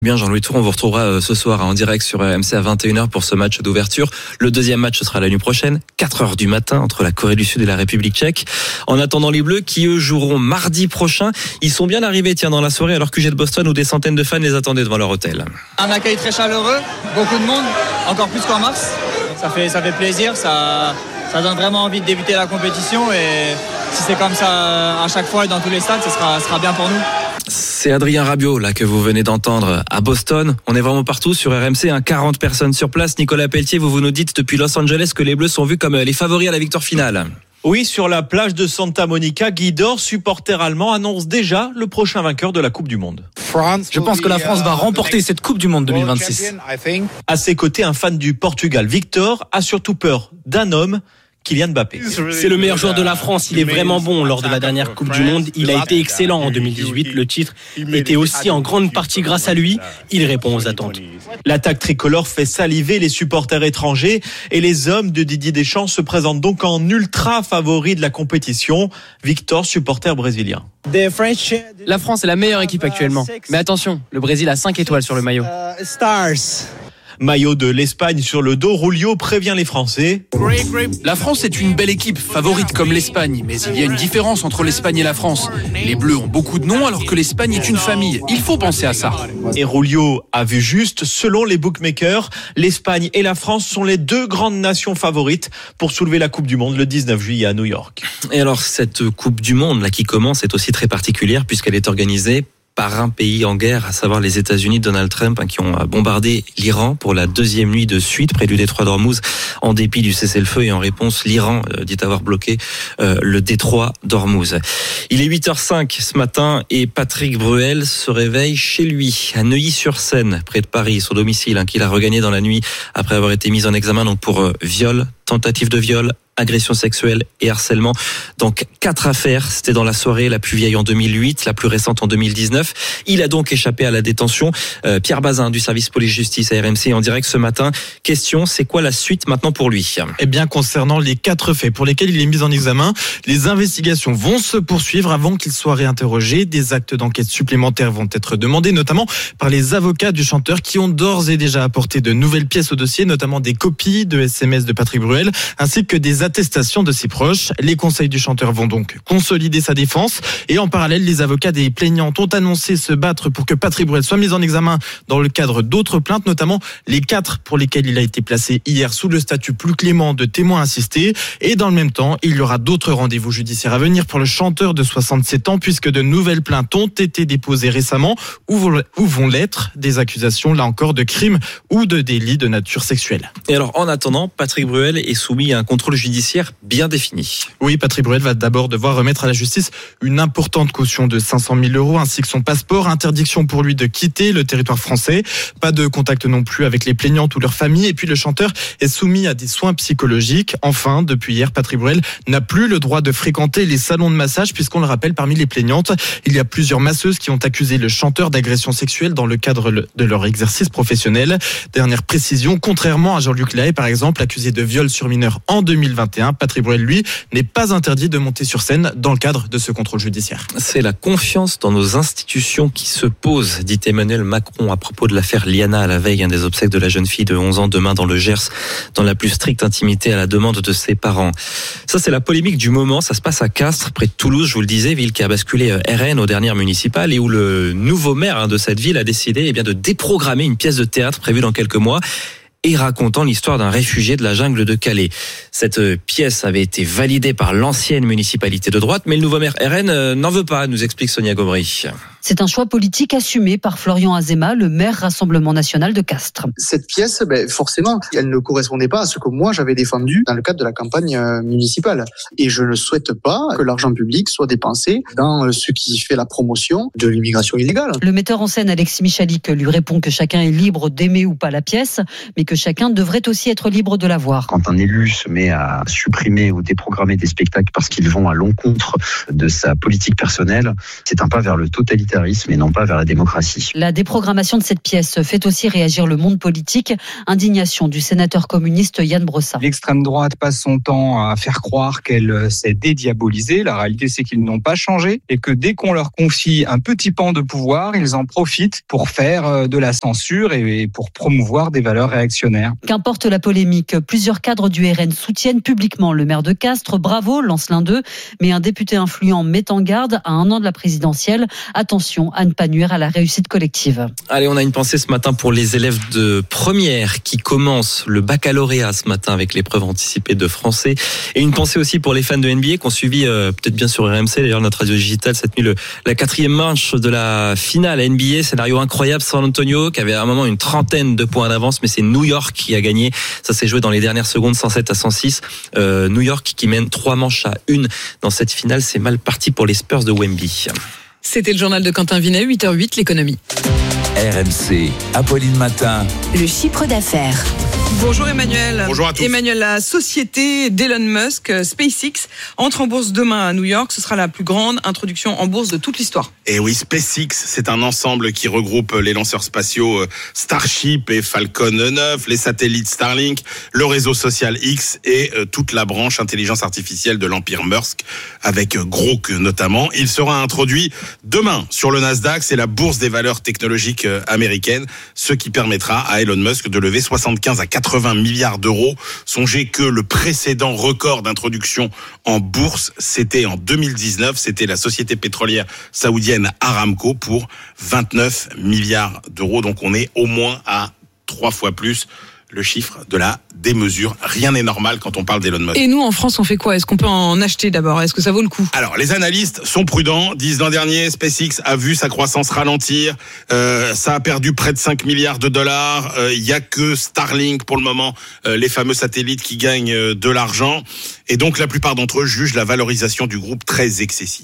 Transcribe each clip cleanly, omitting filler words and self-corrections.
Bien Jean-Louis Tour, on vous retrouvera ce soir en direct sur RMC à 21h pour ce match d'ouverture. Le deuxième match ce sera la nuit prochaine, 4h du matin entre la Corée du Sud et la République tchèque. En attendant les Bleus qui eux joueront mardi prochain, ils sont bien arrivés dans la soirée à leur QG de Boston où des centaines de fans les attendaient devant leur hôtel. Un accueil très chaleureux, beaucoup de monde, encore plus qu'en mars. Ça fait plaisir, ça donne vraiment envie de débuter la compétition et si c'est comme ça à chaque fois et dans tous les stades, ce sera bien pour nous. C'est Adrien Rabiot là que vous venez d'entendre à Boston. On est vraiment partout sur RMC, 40 personnes sur place. Nicolas Pelletier, vous nous dites depuis Los Angeles que les Bleus sont vus comme les favoris à la victoire finale. Oui, sur la plage de Santa Monica, Guy Dor, supporter allemand, annonce déjà le prochain vainqueur de la Coupe du Monde. Je pense que la France va remporter cette Coupe du Monde 2026. À ses côtés, un fan du Portugal, Victor, a surtout peur d'un homme, Kylian Mbappé. C'est le meilleur joueur de la France, il est vraiment bon. Lors de la dernière Coupe du Monde, il a été excellent en 2018. Le titre était aussi en grande partie grâce à lui. Il répond aux attentes. L'attaque tricolore fait saliver les supporters étrangers et les hommes de Didier Deschamps se présentent donc en ultra favori de la compétition. Victor, supporter brésilien. La France est la meilleure équipe actuellement. Mais attention, le Brésil a 5 étoiles sur le maillot. Maillot de l'Espagne sur le dos, Rulio prévient les Français. La France est une belle équipe, favorite comme l'Espagne, mais il y a une différence entre l'Espagne et la France. Les Bleus ont beaucoup de noms alors que l'Espagne est une famille. Il faut penser à ça. Et Rulio a vu juste, selon les bookmakers, l'Espagne et la France sont les deux grandes nations favorites pour soulever la Coupe du Monde le 19 juillet à New York. Et alors cette Coupe du Monde là qui commence est aussi très particulière puisqu'elle est organisée par un pays en guerre, à savoir les États-Unis de Donald Trump, qui ont bombardé l'Iran pour la deuxième nuit de suite près du détroit d'Ormuz, en dépit du cessez-le-feu. Et en réponse, l'Iran dit avoir bloqué le détroit d'Ormuz. Il est 8h05 ce matin et Patrick Bruel se réveille chez lui, à Neuilly-sur-Seine, près de Paris, son domicile, qu'il a regagné dans la nuit après avoir été mis en examen donc pour viol, tentative de viol, agression sexuelle et harcèlement. Donc 4 affaires, c'était dans la soirée, la plus vieille en 2008, la plus récente en 2019. Il a donc échappé à la détention. Pierre Bazin du service police-justice à RMC en direct ce matin. Question, c'est quoi la suite maintenant pour lui ? Eh bien, concernant les 4 faits pour lesquels il est mis en examen, les investigations vont se poursuivre avant qu'il soit réinterrogé. Des actes d'enquête supplémentaires vont être demandés, notamment par les avocats du chanteur qui ont d'ores et déjà apporté de nouvelles pièces au dossier, notamment des copies de SMS de Patrick Bruel, ainsi que des attestations de ses proches. Les conseils du chanteur vont donc consolider sa défense et en parallèle, les avocats des plaignantes ont annoncé se battre pour que Patrick Bruel soit mis en examen dans le cadre d'autres plaintes, notamment les 4 pour lesquelles il a été placé hier sous le statut plus clément de témoin assisté. Et dans le même temps, il y aura d'autres rendez-vous judiciaires à venir pour le chanteur de 67 ans puisque de nouvelles plaintes ont été déposées récemment où vont l'être des accusations, là encore, de crimes ou de délits de nature sexuelle. Et alors, en attendant, Patrick Bruel est soumis à un contrôle judiciaire bien défini. Oui, Patrick Bruel va d'abord devoir remettre à la justice une importante caution de 500 000 € ainsi que son passeport. Interdiction pour lui de quitter le territoire français. Pas de contact non plus avec les plaignantes ou leurs familles. Et puis le chanteur est soumis à des soins psychologiques. Enfin, depuis hier, Patrick Bruel n'a plus le droit de fréquenter les salons de massage puisqu'on le rappelle, parmi les plaignantes, il y a plusieurs masseuses qui ont accusé le chanteur d'agression sexuelle dans le cadre de leur exercice professionnel. Dernière précision, contrairement à Jean-Luc Lahaye, par exemple, accusé de viol sur mineur en 2021, Patrick Bruel, lui, n'est pas interdit de monter sur scène dans le cadre de ce contrôle judiciaire. C'est la confiance dans nos institutions qui se pose, dit Emmanuel Macron à propos de l'affaire Liana à la veille des obsèques de la jeune fille de 11 ans demain dans le Gers, dans la plus stricte intimité à la demande de ses parents. Ça, c'est la polémique du moment. Ça se passe à Castres, près de Toulouse, je vous le disais, ville qui a basculé RN aux dernières municipales et où le nouveau maire de cette ville a décidé de déprogrammer une pièce de théâtre prévue dans quelques mois et racontant l'histoire d'un réfugié de la jungle de Calais. Cette pièce avait été validée par l'ancienne municipalité de droite, mais le nouveau maire RN n'en veut pas, nous explique Sonia Gobry. C'est un choix politique assumé par Florian Azéma, le maire Rassemblement National de Castres. Cette pièce, forcément, elle ne correspondait pas à ce que moi j'avais défendu dans le cadre de la campagne municipale. Et je ne souhaite pas que l'argent public soit dépensé dans ce qui fait la promotion de l'immigration illégale. Le metteur en scène Alexis Michalik lui répond que chacun est libre d'aimer ou pas la pièce, mais que chacun devrait aussi être libre de la voir. Quand un élu se met à supprimer ou déprogrammer des spectacles parce qu'ils vont à l'encontre de sa politique personnelle, c'est un pas vers le totalitarisme. l'autoritarisme et non pas vers la démocratie. La déprogrammation de cette pièce fait aussi réagir le monde politique. Indignation du sénateur communiste Yann Brossat. L'extrême droite passe son temps à faire croire qu'elle s'est dédiabolisée. La réalité, c'est qu'ils n'ont pas changé et que dès qu'on leur confie un petit pan de pouvoir, ils en profitent pour faire de la censure et pour promouvoir des valeurs réactionnaires. Qu'importe la polémique, plusieurs cadres du RN soutiennent publiquement le maire de Castres. Bravo, lance l'un d'eux. Mais un député influent met en garde à 1 an de la présidentielle. Attention à ne pas nuire à la réussite collective. Allez, on a une pensée ce matin pour les élèves de première qui commencent le baccalauréat ce matin avec l'épreuve anticipée de français. Et une pensée aussi pour les fans de NBA qui ont suivi, peut-être bien sur RMC, d'ailleurs notre radio digitale cette nuit, la 4e manche de la finale NBA. Scénario incroyable, San Antonio qui avait à un moment une 30aine de points d'avance, mais c'est New York qui a gagné. Ça s'est joué dans les dernières secondes, 107-106. New York qui mène 3 manches à 1 dans cette finale. C'est mal parti pour les Spurs de Wemby. C'était le journal de Quentin Vinet, 8h08, l'économie. RMC, Apolline Matin. Le chiffre d'affaires. Bonjour Emmanuel. Bonjour à tous. Emmanuel, la société d'Elon Musk, SpaceX, entre en bourse demain à New York. Ce sera la plus grande introduction en bourse de toute l'histoire. Et oui, SpaceX, c'est un ensemble qui regroupe les lanceurs spatiaux Starship et Falcon 9, les satellites Starlink, le réseau social X et toute la branche intelligence artificielle de l'empire Musk, avec Grok notamment. Il sera introduit demain sur le Nasdaq, c'est la bourse des valeurs technologiques américaine, ce qui permettra à Elon Musk de lever 75 à 80 milliards d'euros. Songez que le précédent record d'introduction en bourse, c'était en 2019, c'était la société pétrolière saoudienne Aramco pour 29 milliards d'euros. Donc on est au moins à 3 fois plus le chiffre de la démesure. Rien n'est normal quand on parle d'Elon Musk. Et nous, en France, on fait quoi ? Est-ce qu'on peut en acheter d'abord ? Est-ce que ça vaut le coup ? Alors, les analystes sont prudents, disent l'an dernier, SpaceX a vu sa croissance ralentir, ça a perdu près de 5 milliards de dollars, il y a que Starlink pour le moment, les fameux satellites qui gagnent de l'argent, et donc la plupart d'entre eux jugent la valorisation du groupe très excessive,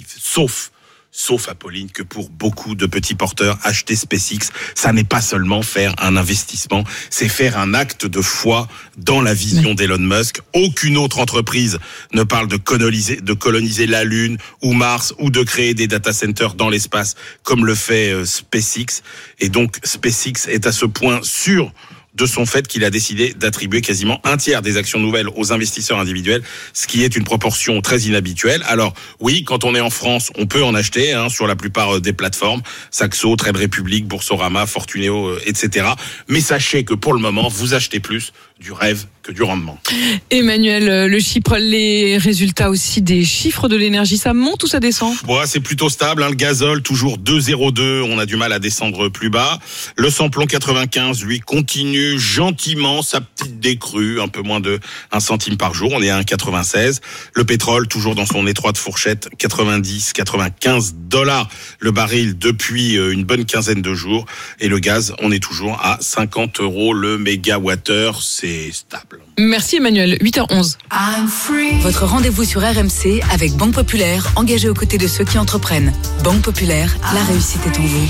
sauf Apolline, que pour beaucoup de petits porteurs, acheter SpaceX, ça n'est pas seulement faire un investissement, c'est faire un acte de foi dans la vision d'Elon Musk. Aucune autre entreprise ne parle de coloniser la Lune ou Mars ou de créer des data centers dans l'espace comme le fait SpaceX. Et donc SpaceX est à ce point sûr de son fait qu'il a décidé d'attribuer quasiment un tiers des actions nouvelles aux investisseurs individuels, ce qui est une proportion très inhabituelle. Alors oui, quand on est en France, on peut en acheter sur la plupart des plateformes, Saxo, Trade Republic, Boursorama, Fortuneo, etc. Mais sachez que pour le moment, vous achetez plus du rêve que du rendement. Emmanuel, les résultats aussi des chiffres de l'énergie, ça monte ou ça descend ? Ouais, c'est plutôt stable, le gazole toujours 2,02, on a du mal à descendre plus bas. Le samplon 95, lui, continue gentiment sa petite décrue, un peu moins de 1 centime par jour, on est à 1,96. Le pétrole, toujours dans son étroite fourchette, 90-95 $ le baril depuis une bonne quinzaine de jours. Et le gaz, on est toujours à 50 € le mégawattheure, c'est stable. Merci Emmanuel, 8h11. Votre rendez-vous sur RMC avec Banque Populaire, engagée aux côtés de ceux qui entreprennent. Banque Populaire, la réussite est en vous.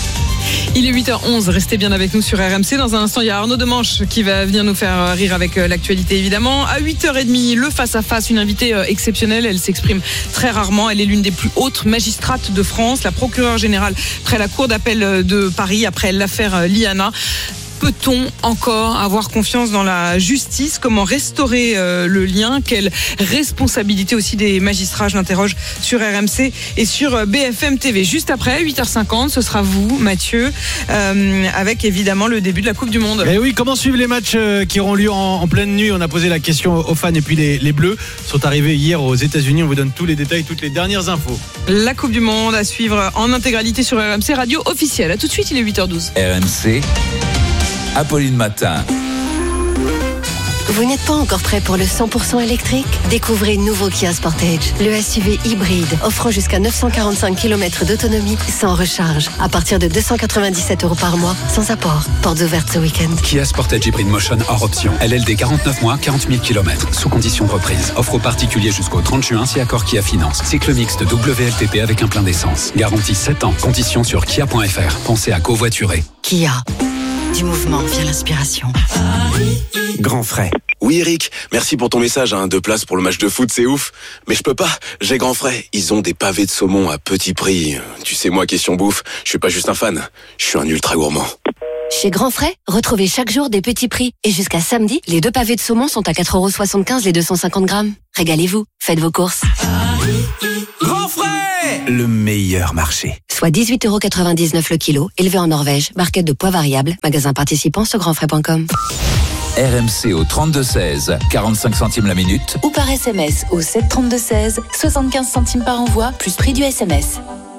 Il est 8h11, restez bien avec nous sur RMC. Dans un instant, il y a Arnaud Demanche qui va venir nous faire rire avec l'actualité évidemment. À 8h30, le face-à-face, une invitée exceptionnelle. Elle s'exprime très rarement. Elle est l'une des plus hautes magistrates de France, la procureure générale près la Cour d'appel de Paris après l'affaire Liana. Peut-on encore avoir confiance dans la justice ? Comment restaurer le lien ? Quelle responsabilité aussi des magistrats ? Je l'interroge sur RMC et sur BFM TV. Juste après, 8h50, ce sera vous, Mathieu, avec évidemment le début de la Coupe du Monde. Et oui, comment suivre les matchs qui auront lieu en pleine nuit ? On a posé la question aux fans et puis les Bleus sont arrivés hier aux États-Unis. On vous donne tous les détails, toutes les dernières infos. La Coupe du Monde à suivre en intégralité sur RMC Radio officielle. A tout de suite, il est 8h12. RMC, Apolline Matin. Vous n'êtes pas encore prêt pour le 100% électrique ? Découvrez le nouveau Kia Sportage, le SUV hybride offrant jusqu'à 945 km d'autonomie sans recharge, à partir de 297 € par mois, sans apport. Portes ouvertes ce week-end. Kia Sportage Hybrid Motion hors option. LLD 49 mois, 40 000 km, sous condition de reprise. Offre aux particuliers jusqu'au 30 juin si accord Kia Finance. Cycle mixte WLTP avec un plein d'essence. Garantie 7 ans. Conditions sur kia.fr. Pensez à covoiturer. Kia. Du mouvement vient l'inspiration. Grand frais. Oui Eric, merci pour ton message, 2 places pour le match de foot, c'est ouf. Mais je peux pas, j'ai grand frais. Ils ont des pavés de saumon à petit prix. Tu sais moi, question bouffe, je suis pas juste un fan, je suis un ultra gourmand. Chez Grand Frais, retrouvez chaque jour des petits prix. Et jusqu'à samedi, les 2 pavés de saumon sont à 4,75€ les 250 grammes. Régalez-vous, faites vos courses. Grand Frais, le meilleur marché. Soit 18,99€ le kilo, élevé en Norvège, barquette de poids variable, magasin participant sur grandfrais.com. RMC au 32-16, 45 centimes la minute. Ou par SMS au 732-16, 75 centimes par envoi, plus prix du SMS.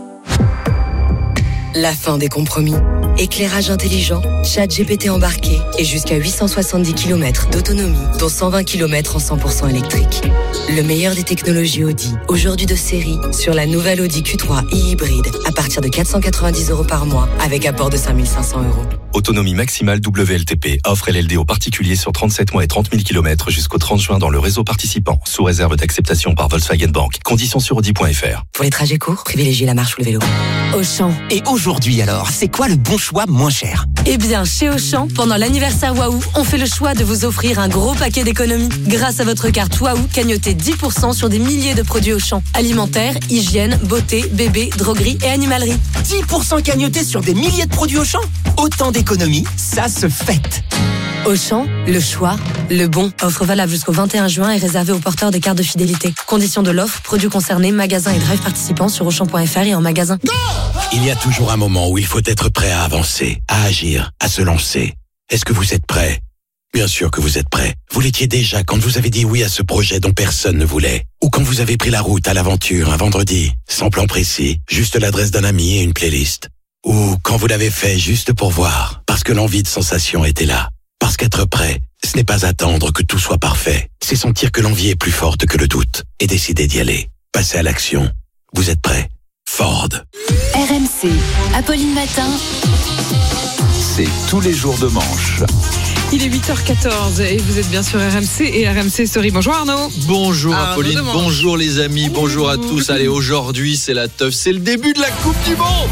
La fin des compromis. Éclairage intelligent, chat GPT embarqué et jusqu'à 870 km d'autonomie, dont 120 km en 100% électrique. Le meilleur des technologies Audi, aujourd'hui de série, sur la nouvelle Audi Q3 e-hybride, à partir de 490€ par mois, avec apport de 5 500€. Autonomie maximale WLTP. Offre LLD aux particuliers sur 37 mois et 30 000 km jusqu'au 30 juin dans le réseau participant, sous réserve d'acceptation par Volkswagen Bank. Conditions sur Audi.fr. Pour les trajets courts, privilégiez la marche ou le vélo. Auchan. Et aujourd'hui alors, c'est quoi le bon choix moins cher? Eh bien, chez Auchan, pendant l'anniversaire Waouh, on fait le choix de vous offrir un gros paquet d'économies. Grâce à votre carte Waouh, cagnotez 10% sur des milliers de produits Auchan. Alimentaire, hygiène, beauté, bébé, droguerie et animalerie. 10% cagnotés sur des milliers de produits Auchan? Autant d'économies, ça se fête. Auchan, le choix, le bon. Offre valable jusqu'au 21 juin et réservée aux porteurs de cartes de fidélité. Conditions de l'offre, produits concernés, magasins et drive participants sur Auchan.fr et en magasin. Il y a toujours un moment où il faut être prêt à avancer, à agir, à se lancer. Est-ce que vous êtes prêt? Bien sûr que vous êtes prêt. Vous l'étiez déjà quand vous avez dit oui à ce projet dont personne ne voulait. Ou quand vous avez pris la route à l'aventure un vendredi, sans plan précis, juste l'adresse d'un ami et une playlist. Ou quand vous l'avez fait juste pour voir, parce que l'envie de sensation était là. Parce qu'être prêt, ce n'est pas attendre que tout soit parfait. C'est sentir que l'envie est plus forte que le doute et décider d'y aller. Passer à l'action. Vous êtes prêt? Ford. RMC, Apolline Matin. C'est tous les jours de manche. Il est 8h14 et vous êtes bien sur RMC et RMC Story. Bonjour Arnaud. Bonjour Apolline, bonjour les amis, bonjour à tous. Allez, aujourd'hui c'est la teuf, c'est le début de la Coupe du Monde.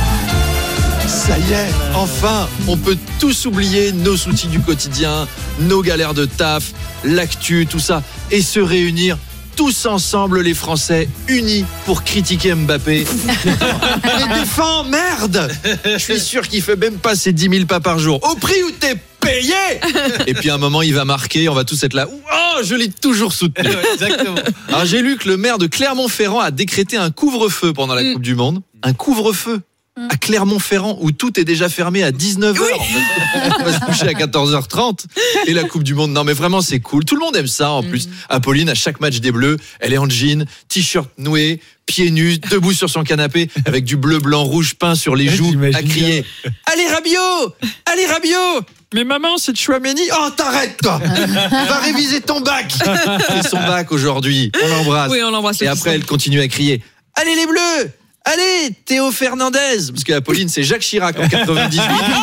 Ça y est, enfin, on peut tous oublier nos soucis du quotidien, nos galères de taf, l'actu, tout ça, et se réunir tous ensemble, les Français, unis pour critiquer Mbappé. Les défends, merde. Je suis sûr qu'il fait même pas ses 10 000 pas par jour. Au prix où t'es payé. Et puis à un moment, il va marquer, on va tous être là. Oh, je l'ai toujours soutenu. Exactement. Alors j'ai lu que le maire de Clermont-Ferrand a décrété un couvre-feu pendant la Coupe du Monde. Un couvre-feu à Clermont-Ferrand où tout est déjà fermé à 19h. On va se coucher à 14h30 et la Coupe du Monde. Non mais vraiment c'est cool. Tout le monde aime ça en plus. Apolline, à chaque match des Bleus, elle est en jean, t-shirt noué, pieds nus, debout sur son canapé avec du bleu, blanc, rouge peint sur les joues à crier « Allez Rabiot! Allez Rabiot !» Mais maman, c'est Chouameni. Oh, t'arrêtes, toi. Va réviser ton bac. C'est son bac aujourd'hui. On l'embrasse. Oui, on l'embrasse. Et après, elle continue à crier « Allez les Bleus! Allez, Théo Fernandez !» Parce qu'Apolline, c'est Jacques Chirac en 98.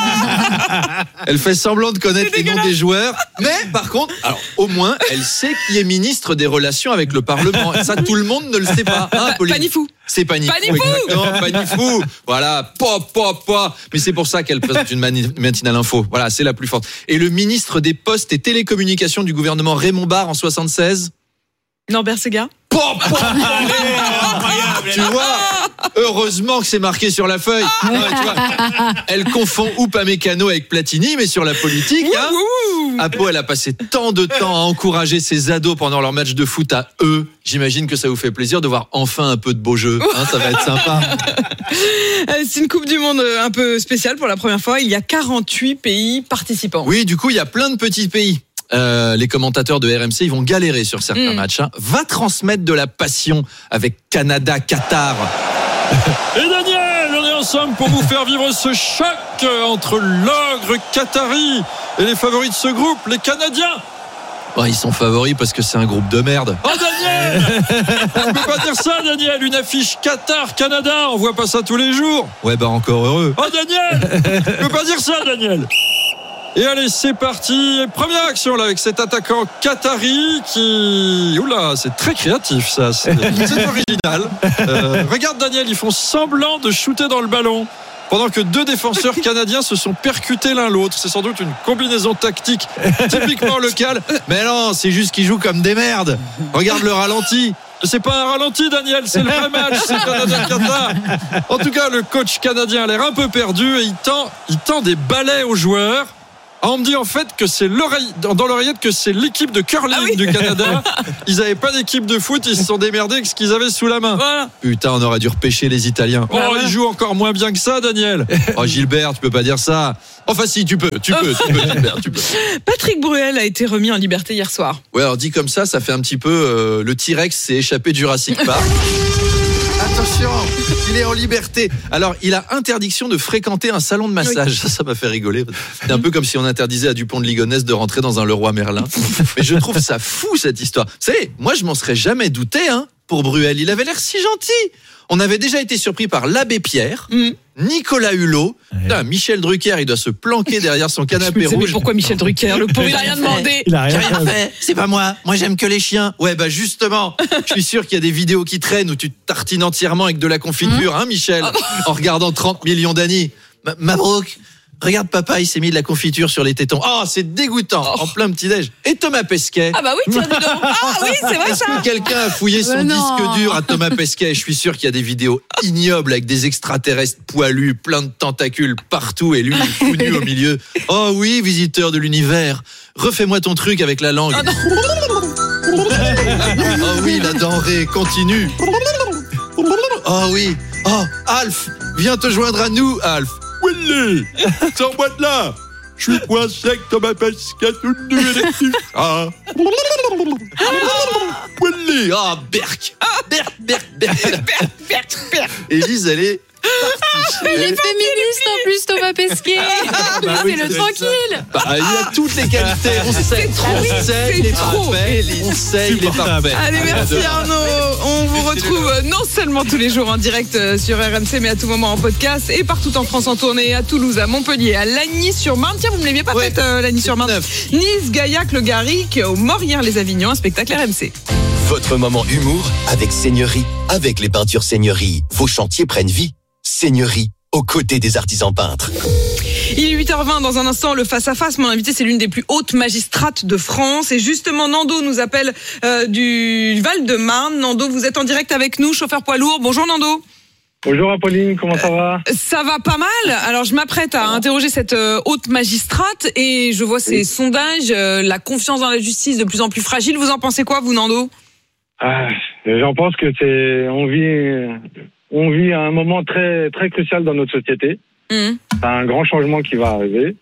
Elle fait semblant de connaître les noms des joueurs. Mais par contre, alors, au moins, elle sait qui est ministre des Relations avec le Parlement. Ça, tout le monde ne le sait pas. Hein, Apolline ? Panifou. C'est Panifou. Exactement, Panifou. Voilà, pop. Mais c'est pour ça qu'elle présente une matinale info. Voilà, c'est la plus forte. Et le ministre des Postes et Télécommunications du gouvernement Raymond Barre en 76 ? Norbert Segard. Tu vois, heureusement que c'est marqué sur la feuille. Tu vois, elle confond Upamecano avec Platini, mais sur la politique, Apo, elle a passé tant de temps à encourager ses ados pendant leur match de foot à eux. J'imagine que ça vous fait plaisir de voir enfin un peu de beau jeu. Ça va être sympa. C'est une Coupe du Monde un peu spéciale pour la première fois. Il y a 48 pays participants. Oui, du coup, il y a plein de petits pays. Les commentateurs de RMC, ils vont galérer sur certains matchs. Va transmettre de la passion avec Canada-Qatar. Et Daniel, on est ensemble pour vous faire vivre ce choc entre l'ogre qatari et les favoris de ce groupe, les Canadiens. Bon, ils sont favoris parce que c'est un groupe de merde. Oh Daniel, tu peux pas dire ça Daniel, une affiche Qatar-Canada, on voit pas ça tous les jours. Ouais bah encore heureux. Oh Daniel, tu peux pas dire ça Daniel. Et allez, c'est parti. Première action là avec cet attaquant qatari qui... Oula, c'est très créatif ça. C'est original. Regarde Daniel, ils font semblant de shooter dans le ballon. pendant que 2 défenseurs canadiens se sont percutés l'un l'autre. C'est sans doute une combinaison tactique typiquement locale. Mais non, c'est juste qu'ils jouent comme des merdes. Regarde le ralenti. C'est pas un ralenti, Daniel, c'est le vrai match, c'est Canada-Qatar. En tout cas, le coach canadien a l'air un peu perdu et il tend des balais aux joueurs. On me dit en fait que c'est dans l'oreillette que c'est l'équipe de curling du Canada. Ils n'avaient pas d'équipe de foot, ils se sont démerdés avec ce qu'ils avaient sous la main. Voilà. Putain, on aurait dû repêcher les Italiens. Ils jouent encore moins bien que ça, Daniel. Oh Gilbert, tu peux pas dire ça. Enfin si, tu peux, Gilbert, tu peux. Patrick Bruel a été remis en liberté hier soir. Ouais, alors dit comme ça fait un petit peu le T-Rex s'est échappé du Jurassic Park. Attention, il est en liberté. Alors, il a interdiction de fréquenter un salon de massage. Ça m'a fait rigoler. C'est un peu comme si on interdisait à Dupont de Ligonnès de rentrer dans un Leroy Merlin. Mais je trouve ça fou, cette histoire. Vous savez, moi, je m'en serais jamais douté, pour Bruel. Il avait l'air si gentil. On avait déjà été surpris par l'abbé Pierre, Nicolas Hulot. Putain, Michel Drucker, il doit se planquer derrière son canapé rouge. Mais pourquoi Michel Drucker? Le pauvre, il a rien demandé. Il a rien fait. C'est pas moi. Moi, j'aime que les chiens. Ouais, bah justement, je suis sûr qu'il y a des vidéos qui traînent où tu te tartines entièrement avec de la confiture, Michel, en regardant 30 millions d'années. Mabrouk. Regarde papa, il s'est mis de la confiture sur les tétons. Oh, c'est dégoûtant, en plein petit-déj. Et Thomas Pesquet. Ah bah oui, tiens, dis donc. Ah oui, c'est vrai ça. Est-ce que quelqu'un a fouillé son disque dur à Thomas Pesquet? Je suis sûr qu'il y a des vidéos ignobles avec des extraterrestres poilus, plein de tentacules partout et lui tout nu au milieu. Oh oui, visiteur de l'univers, refais-moi ton truc avec la langue. Oh oui, la denrée, continue. Oh oui. Oh, Alf, viens te joindre à nous, Alf. Willy, sors-moi de là. Je suis coincé avec Thomas Pesquet, tout nu électif. Ah. Willy, ah, Berk. Berk. Élise, elle est Mais il est féministe en plus, Thomas Pesquet. C'est le tranquille. Il a toutes les qualités. On sait, il est parfait. On sait, il est parfait. Allez, merci Arnaud. On vous retrouve non seulement tous les jours en direct sur RMC, mais à tout moment en podcast et partout en France en tournée, à Toulouse, à Montpellier, à Lagny-sur-Marne. Tiens, vous ne l'aviez pas faite, Lagny-sur-Marne. Nice, Gaillac, Le Garric, au Morières-les-Avignon, un spectacle RMC. Votre moment humour avec Seigneurie. Avec les peintures Seigneurie, vos chantiers prennent vie. Seigneurie, aux côtés des artisans peintres. Il est 8h20, dans un instant, le face-à-face. Mon invité, c'est l'une des plus hautes magistrates de France. Et justement, Nando nous appelle du Val-de-Marne. Nando, vous êtes en direct avec nous, chauffeur poids lourd. Bonjour Nando. Bonjour Apolline, comment ça va? Ça va pas mal. Alors je m'apprête à interroger cette haute magistrate et je vois ces sondages, la confiance dans la justice de plus en plus fragile. Vous en pensez quoi, vous, Nando? J'en pense que on vit un moment très très crucial dans notre société. C'est un grand changement qui va arriver.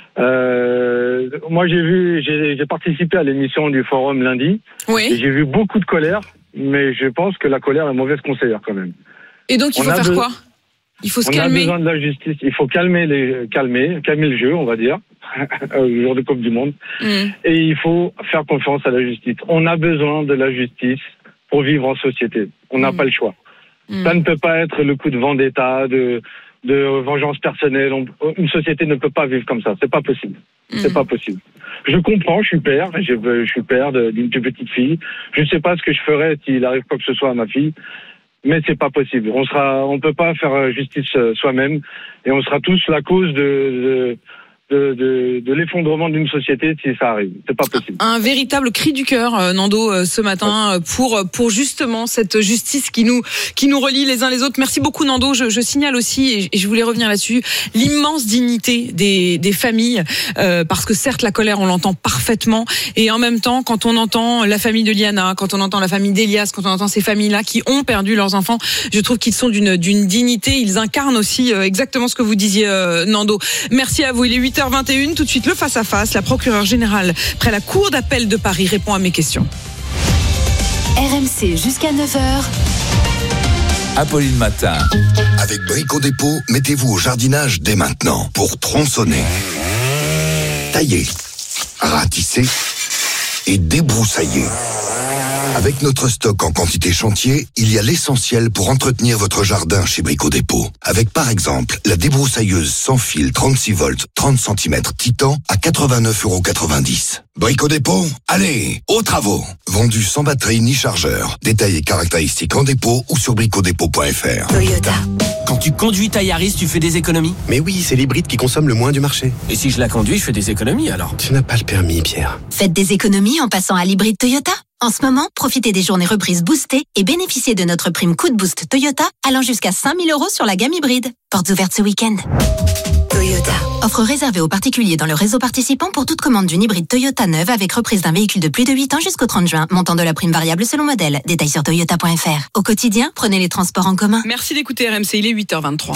Moi j'ai participé à l'émission du Forum lundi. Oui. Et j'ai vu beaucoup de colère, mais je pense que la colère est mauvaise conseillère quand même. Et donc il faut faire quoi? Il faut se calmer. On a besoin de la justice. Il faut calmer le jeu, on va dire, au jour de Coupe du Monde. Et il faut faire confiance à la justice. On a besoin de la justice pour vivre en société. On n'a pas le choix. Ça ne peut pas être le coup de vendetta, de vengeance personnelle. Une société ne peut pas vivre comme ça. C'est pas possible. C'est pas possible. Je comprends, je suis père. Je suis père d'une petite fille. Je ne sais pas ce que je ferais s'il arrive quoi que ce soit à ma fille. Mais c'est pas possible. On peut pas faire justice soi-même, et on sera tous la cause de l'effondrement d'une société si ça arrive. C'est pas possible. Un véritable cri du cœur, Nando, ce matin, pour justement cette justice qui nous relie les uns les autres. Merci beaucoup, Nando. Je signale aussi, et je voulais revenir là-dessus, l'immense dignité des familles, parce que certes, la colère, on l'entend parfaitement, et en même temps, quand on entend la famille de Liana, quand on entend la famille d'Elias, quand on entend ces familles-là qui ont perdu leurs enfants, je trouve qu'ils sont d'une dignité. Ils incarnent aussi exactement ce que vous disiez, Nando. Merci à vous. Il est 8h21, tout de suite le face-à-face. La procureure générale près la Cour d'appel de Paris répond à mes questions. RMC jusqu'à 9h. Apolline Matin. Avec Brico Dépôt, mettez-vous au jardinage dès maintenant pour tronçonner, tailler, ratisser et débroussailler. Avec notre stock en quantité chantier, il y a l'essentiel pour entretenir votre jardin chez Brico Dépôt. Avec par exemple la débroussailleuse sans fil 36 volts 30 cm Titan à 89,90 €. Brico Dépôt, allez, aux travaux. Vendu sans batterie ni chargeur. Détails et caractéristiques en dépôt ou sur bricodépôt.fr. Toyota. Quand tu conduis ta Yaris, tu fais des économies? Mais oui, c'est l'hybride qui consomme le moins du marché. Et si je la conduis, je fais des économies alors? Tu n'as pas le permis, Pierre. Faites des économies en passant à l'hybride Toyota. En ce moment, profitez des journées reprises boostées et bénéficiez de notre prime coup de boost Toyota allant jusqu'à 5 000 € sur la gamme hybride. Portes ouvertes ce week-end. Toyota. Offre réservée aux particuliers dans le réseau participant pour toute commande d'une hybride Toyota neuve avec reprise d'un véhicule de plus de 8 ans jusqu'au 30 juin. Montant de la prime variable selon modèle. Détails sur toyota.fr. Au quotidien, prenez les transports en commun. Merci d'écouter RMC, il est 8h23.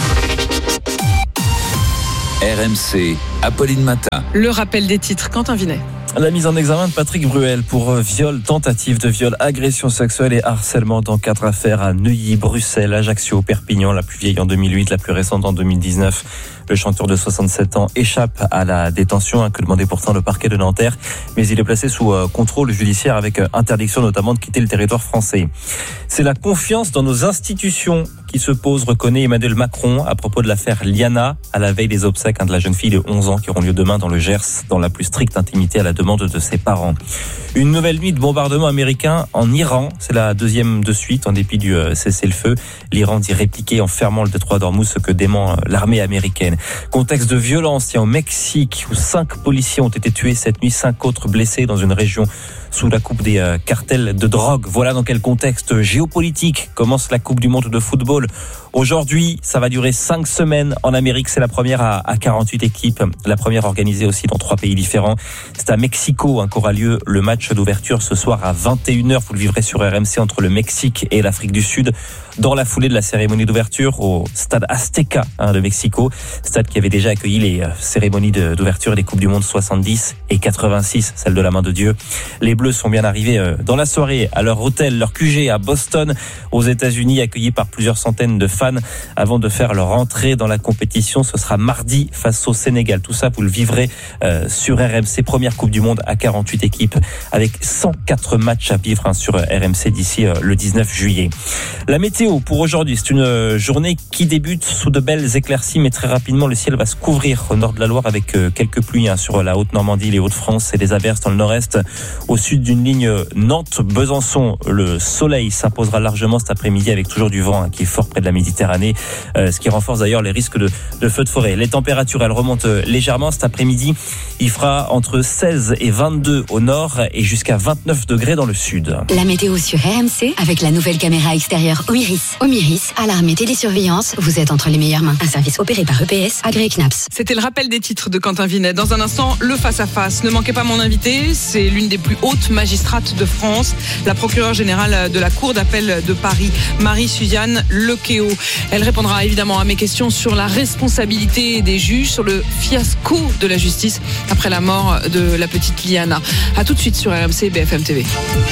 RMC, Apolline Matin. Le rappel des titres, Quentin Vinet. La mise en examen de Patrick Bruel pour viol, tentative de viol, agression sexuelle et harcèlement dans 4 affaires à Neuilly, Bruxelles, Ajaccio, Perpignan, la plus vieille en 2008, la plus récente en 2019. Le chanteur de 67 ans échappe à la détention, que demandait pourtant le parquet de Nanterre, mais il est placé sous contrôle judiciaire avec interdiction notamment de quitter le territoire français. C'est la confiance dans nos institutions qui se pose, reconnaît Emmanuel Macron à propos de l'affaire Liana, à la veille des obsèques de la jeune fille de 11 ans qui auront lieu demain dans le Gers, dans la plus stricte intimité à la demande de ses parents. Une nouvelle nuit de bombardement américain en Iran, c'est la deuxième de suite en dépit du cessez-le-feu. L'Iran dit répliquer en fermant le détroit d'Ormuz, ce que dément l'armée américaine. Contexte de violence au Mexique où 5 policiers ont été tués cette nuit, 5 autres blessés dans une région sous la coupe des cartels de drogue. Voilà dans quel contexte géopolitique commence la Coupe du Monde de football. Aujourd'hui, ça va durer 5 semaines en Amérique. C'est la première à 48 équipes. La première organisée aussi dans 3 pays différents. C'est à Mexico qu'aura lieu le match d'ouverture ce soir à 21h. Vous le vivrez sur RMC entre le Mexique et l'Afrique du Sud. Dans la foulée de la cérémonie d'ouverture au stade Azteca de Mexico. Stade qui avait déjà accueilli les cérémonies d'ouverture des Coupes du Monde 70 et 86, celle de la main de Dieu. Les Bleus sont bien arrivés dans la soirée à leur hôtel, leur QG à Boston, aux États-Unis, accueillis par plusieurs centaines de fans avant de faire leur entrée dans la compétition. Ce sera mardi face au Sénégal. Tout ça, vous le vivrez sur RMC. Première Coupe du Monde à 48 équipes avec 104 matchs à vivre sur RMC d'ici le 19 juillet. La météo pour aujourd'hui, c'est une journée qui débute sous de belles éclaircies, mais très rapidement le ciel va se couvrir au nord de la Loire avec quelques pluies sur la Haute-Normandie, les Hauts-de-France et des averses dans le nord-est. Au sud d'une ligne Nantes-Besançon, le soleil s'imposera largement cet après-midi avec toujours du vent qui est fort près de la Méditerranée, ce qui renforce d'ailleurs les risques de feux de forêt. Les températures, elles remontent légèrement cet après-midi. Il fera entre 16 et 22 au nord et jusqu'à 29 degrés dans le sud. La météo sur RMC avec la nouvelle caméra extérieure Omiris. Omiris, alarme et télésurveillance, vous êtes entre les meilleures mains. Un service opéré par EPS, agréé CNAPS. C'était le rappel des titres de Quentin Vinet. Dans un instant, le face-à-face. Ne manquez pas mon invité, c'est l'une des plus hautes magistrates de France, la procureure générale de la Cour d'appel de Paris, Marie-Suzanne Lequéo. Elle répondra évidemment à mes questions sur la responsabilité des juges, sur le fiasco de la justice après la mort de la petite Liana. A tout de suite sur RMC BFM TV.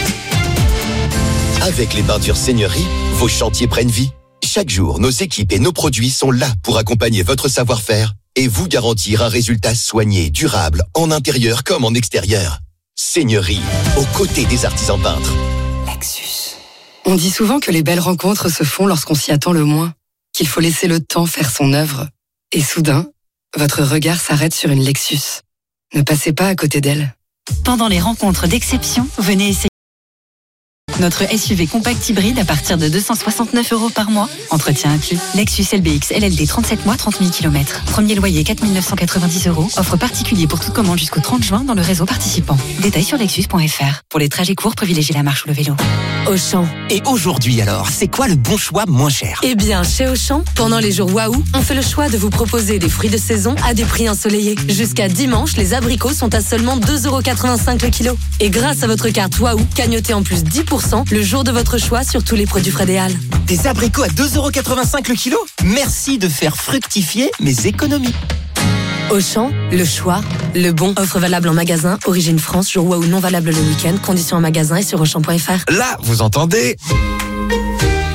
Avec les peintures Seigneurie, vos chantiers prennent vie. Chaque jour, nos équipes et nos produits sont là pour accompagner votre savoir-faire et vous garantir un résultat soigné, durable, en intérieur comme en extérieur. Seigneurie, aux côtés des artisans peintres. Lexus. On dit souvent que les belles rencontres se font lorsqu'on s'y attend le moins, qu'il faut laisser le temps faire son œuvre. Et soudain, votre regard s'arrête sur une Lexus. Ne passez pas à côté d'elle. Pendant les rencontres d'exception, venez essayer notre SUV compact hybride à partir de 269 € par mois. Entretien inclus. Lexus LBX LLD 37 mois, 30 000 km. Premier loyer 4 990 €. Offre particulier pour toute commande jusqu'au 30 juin dans le réseau participant. Détails sur lexus.fr. Pour les trajets courts, privilégiez la marche ou le vélo. Auchan. Et aujourd'hui alors, c'est quoi le bon choix moins cher? Eh bien, chez Auchan, pendant les jours Waouh, on fait le choix de vous proposer des fruits de saison à des prix ensoleillés. Jusqu'à dimanche, les abricots sont à seulement 2,85 € le kilo. Et grâce à votre carte Waouh, cagnotez en plus 10% le jour de votre choix sur tous les produits Frédéal. Des abricots à 2,85 € le kilo? Merci de faire fructifier mes économies. Auchan, le choix, le bon. Offre valable en magasin, origine France, jour Waouh non valable le week-end. Conditions en magasin et sur Auchan.fr. Là, vous entendez?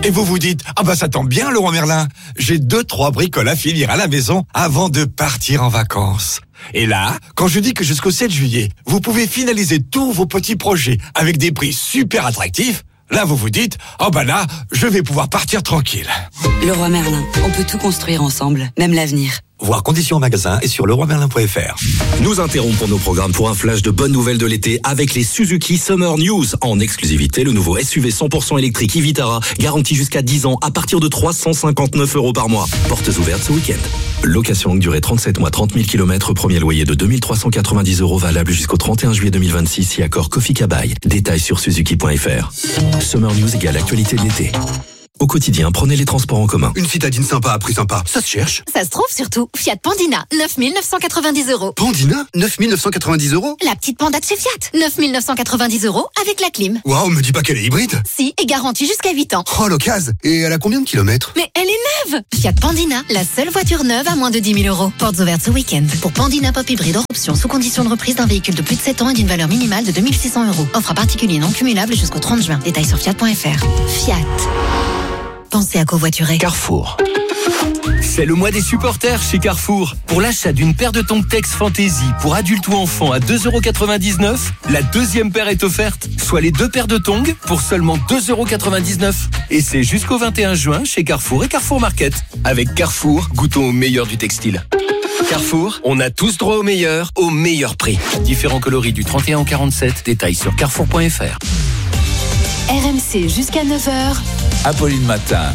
Et vous vous dites, ah bah ça tombe bien Leroy Merlin, j'ai 2-3 bricoles à finir à la maison avant de partir en vacances. Et là, quand je dis que jusqu'au 7 juillet, vous pouvez finaliser tous vos petits projets avec des prix super attractifs, là vous vous dites, oh bah là, je vais pouvoir partir tranquille. Leroy Merlin, on peut tout construire ensemble, même l'avenir. Voir conditions en magasin et sur leroymerlin.fr. Nous interrompons nos programmes pour un flash de bonnes nouvelles de l'été avec les Suzuki Summer News. En exclusivité, le nouveau SUV 100% électrique e-Vitara, garanti jusqu'à 10 ans à partir de 359 € par mois. Portes ouvertes ce week-end. Location longue durée 37 mois, 30 000 km, premier loyer de 2390 € valable jusqu'au 31 juillet 2026 si accord Kofi Kabai. Détails sur suzuki.fr. Summer News égale actualité de l'été. Au quotidien, prenez les transports en commun. Une citadine sympa à prix sympa, ça se cherche. Ça se trouve surtout. Fiat Pandina, 9 990 €. Pandina, 9 990 €. La petite panda de chez Fiat, 9 990 € avec la clim. Waouh, me dis pas qu'elle est hybride. Si, et garantie jusqu'à 8 ans. Oh, l'occasion. Et elle a combien de kilomètres? Mais elle est neuve. Fiat Pandina, la seule voiture neuve à moins de 10 000 €. Portes ouvertes ce week-end. Pour Pandina Pop Hybride hors option, sous condition de reprise d'un véhicule de plus de 7 ans et d'une valeur minimale de 2 600 €. Offre à particulier non cumulable jusqu'au 30 juin. Détails sur fiat.fr. Fiat. Pensez à covoiturer. Carrefour. C'est le mois des supporters chez Carrefour. Pour l'achat d'une paire de tongs Tex Fantasy pour adultes ou enfants à 2,99 €, la deuxième paire est offerte, soit les 2 paires de tongs pour seulement 2,99 €. Et c'est jusqu'au 21 juin chez Carrefour et Carrefour Market. Avec Carrefour, goûtons au meilleur du textile. Carrefour, on a tous droit au meilleur prix. Différents coloris du 31 au 47, détails sur carrefour.fr. RMC jusqu'à 9h. Apolline Matin.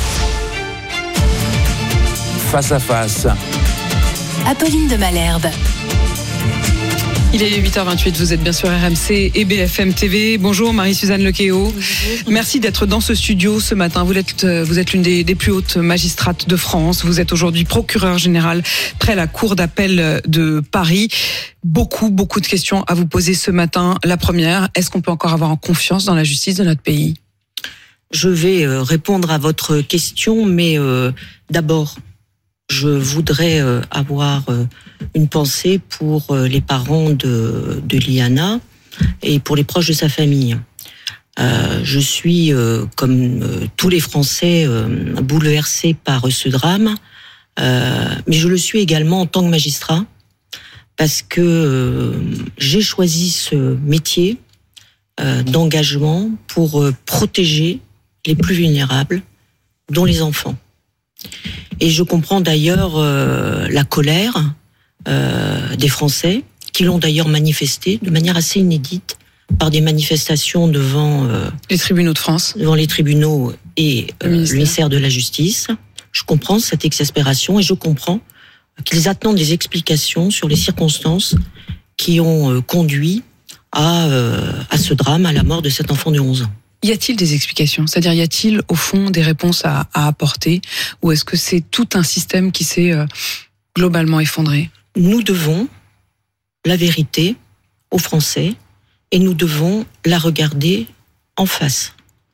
Face à face. Apolline de Malherbe. Il est 8h28, vous êtes bien sûr RMC et BFM TV. Bonjour Marie-Suzanne Lequéo. Merci d'être dans ce studio ce matin. Vous êtes l'une des plus hautes magistrates de France. Vous êtes aujourd'hui procureur général près la Cour d'appel de Paris. Beaucoup de questions à vous poser ce matin. La première, est-ce qu'on peut encore avoir confiance dans la justice de notre pays ? Je vais répondre à votre question, mais d'abord, je voudrais avoir une pensée pour les parents de Liana et pour les proches de sa famille. Je suis, comme tous les Français, bouleversée par ce drame, mais je le suis également en tant que magistrat, parce que j'ai choisi ce métier d'engagement pour protéger les plus vulnérables, dont les enfants. Et je comprends d'ailleurs la colère des Français, qui l'ont d'ailleurs manifesté de manière assez inédite par des manifestations devant les tribunaux de France, devant les tribunaux et le ministère de la Justice. Je comprends cette exaspération et je comprends qu'ils attendent des explications sur les circonstances qui ont conduit à ce drame, à la mort de cet enfant de 11 ans. Y a-t-il des explications ? C'est-à-dire, y a-t-il au fond des réponses à apporter ? Ou est-ce que c'est tout un système qui s'est globalement effondré ? Nous devons la vérité aux Français et nous devons la regarder en face.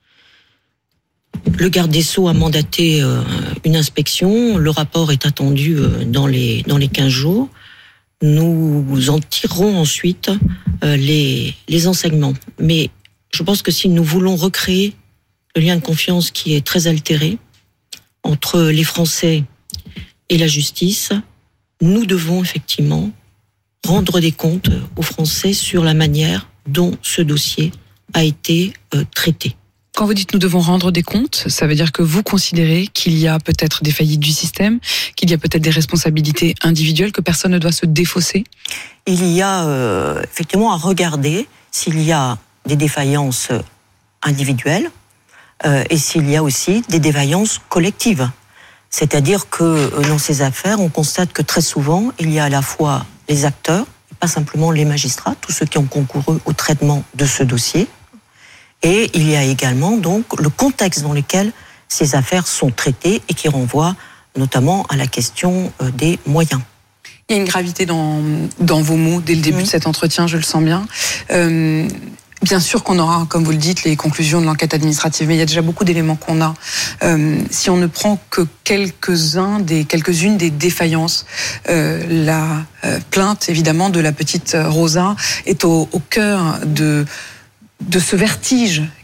Le garde des Sceaux a mandaté une inspection. Le rapport est attendu dans les 15 jours. Nous en tirerons ensuite les enseignements. Mais je pense que si nous voulons recréer le lien de confiance qui est très altéré entre les Français et la justice, nous devons effectivement rendre des comptes aux Français sur la manière dont ce dossier a été traité. Quand vous dites nous devons rendre des comptes, ça veut dire que vous considérez qu'il y a peut-être des faillites du système, qu'il y a peut-être des responsabilités individuelles, que personne ne doit se défausser ? Il y a effectivement à regarder s'il y a des défaillances individuelles et s'il y a aussi des défaillances collectives. C'est-à-dire que dans ces affaires, on constate que très souvent, il y a à la fois les acteurs, et pas simplement les magistrats, tous ceux qui ont concouru au traitement de ce dossier, et il y a également donc le contexte dans lequel ces affaires sont traitées et qui renvoie notamment à la question des moyens. Il y a une gravité dans vos mots dès le début de cet entretien, je le sens bien. Bien sûr qu'on aura, comme vous le dites, les conclusions de l'enquête administrative, mais il y a déjà beaucoup d'éléments qu'on a. Si on ne prend que quelques-unes des défaillances, la plainte, évidemment, de la petite Rosa est au cœur de ce vertige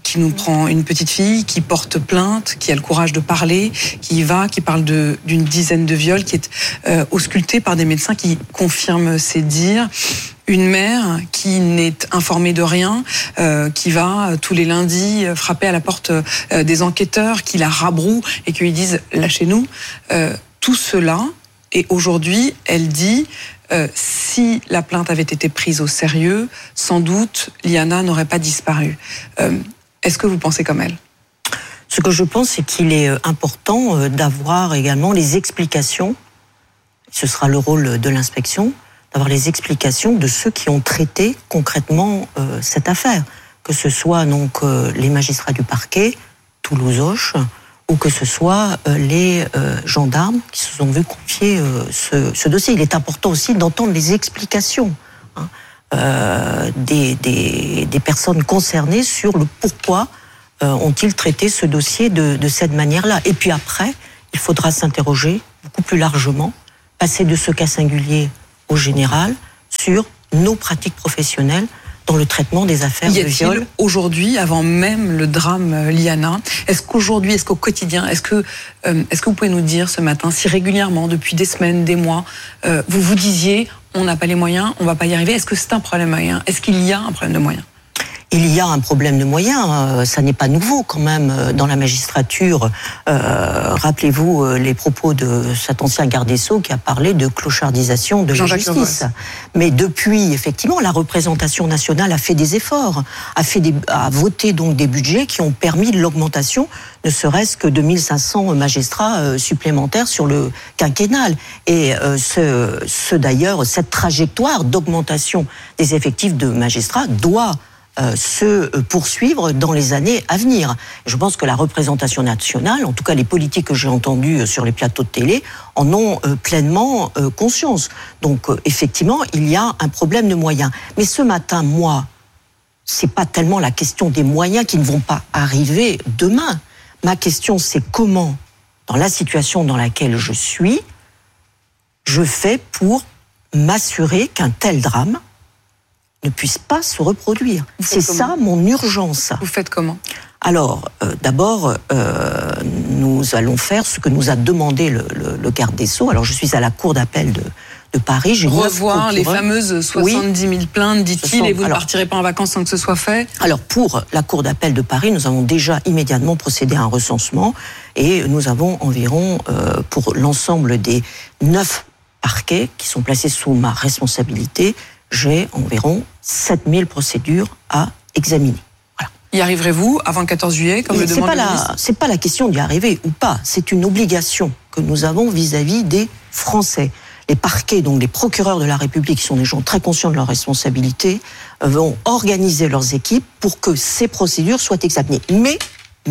qui nous prend une petite fille, qui porte plainte, qui a le courage de parler, qui y va, qui parle d'une dizaine de viols, qui est auscultée par des médecins qui confirment ses dires. Une mère qui n'est informée de rien, qui va tous les lundis frapper à la porte des enquêteurs, qui la rabrouent et qui lui disent « lâchez-nous ». Tout cela, et aujourd'hui, elle dit si la plainte avait été prise au sérieux, sans doute, Liana n'aurait pas disparu. Est-ce que vous pensez comme elle ? Ce que je pense, c'est qu'il est important d'avoir également les explications, ce sera le rôle de l'inspection, d'avoir les explications de ceux qui ont traité concrètement cette affaire, que ce soit donc les magistrats du parquet, Toulouse-Auch, ou que ce soit les gendarmes qui se sont vus confier ce dossier. Il est important aussi d'entendre les explications des personnes concernées sur le pourquoi ont-ils traité ce dossier de cette manière-là. Et puis après, il faudra s'interroger beaucoup plus largement, passer de ce cas singulier au général, sur nos pratiques professionnelles dans le traitement des affaires de viol. Aujourd'hui, avant même le drame Liana, est-ce qu'au quotidien, est-ce que vous pouvez nous dire ce matin, si régulièrement, depuis des semaines, des mois, vous vous disiez, on n'a pas les moyens, on ne va pas y arriver, est-ce que c'est un problème de moyens ? Est-ce qu'il y a un problème de moyens ? Il y a un problème de moyens, ça n'est pas nouveau quand même dans la magistrature. Rappelez-vous les propos de cet ancien garde des Sceaux qui a parlé de clochardisation de la justice. Mais depuis, effectivement, la représentation nationale a fait des efforts, a voté donc des budgets qui ont permis l'augmentation, ne serait-ce que de 1500 magistrats supplémentaires sur le quinquennal. Et d'ailleurs, cette trajectoire d'augmentation des effectifs de magistrats doit se poursuivre dans les années à venir. Je pense que la représentation nationale, en tout cas les politiques que j'ai entendues sur les plateaux de télé, en ont pleinement conscience. Donc effectivement, il y a un problème de moyens. Mais ce matin, moi, c'est pas tellement la question des moyens qui ne vont pas arriver demain. Ma question, c'est comment, dans la situation dans laquelle je suis, je fais pour m'assurer qu'un tel drame ne puisse pas se reproduire. C'est ça mon urgence. Vous faites comment ? Alors, d'abord, nous allons faire ce que nous a demandé le garde des Sceaux. Alors, je suis à la cour d'appel de Paris. J'ai revoir les fameuses 70 000 plaintes, dit-il, et vous ne partirez pas en vacances sans que ce soit fait ? Alors, pour la cour d'appel de Paris, nous avons déjà immédiatement procédé à un recensement et nous avons environ, pour l'ensemble des 9 parquets qui sont placés sous ma responsabilité, j'ai environ 7000 procédures à examiner. Voilà. Y arriverez-vous avant le 14 juillet, comme le demande le ministre ? C'est pas la question d'y arriver ou pas, c'est une obligation que nous avons vis-à-vis des Français. Les parquets, donc les procureurs de la République, qui sont des gens très conscients de leurs responsabilités, vont organiser leurs équipes pour que ces procédures soient examinées. Mais,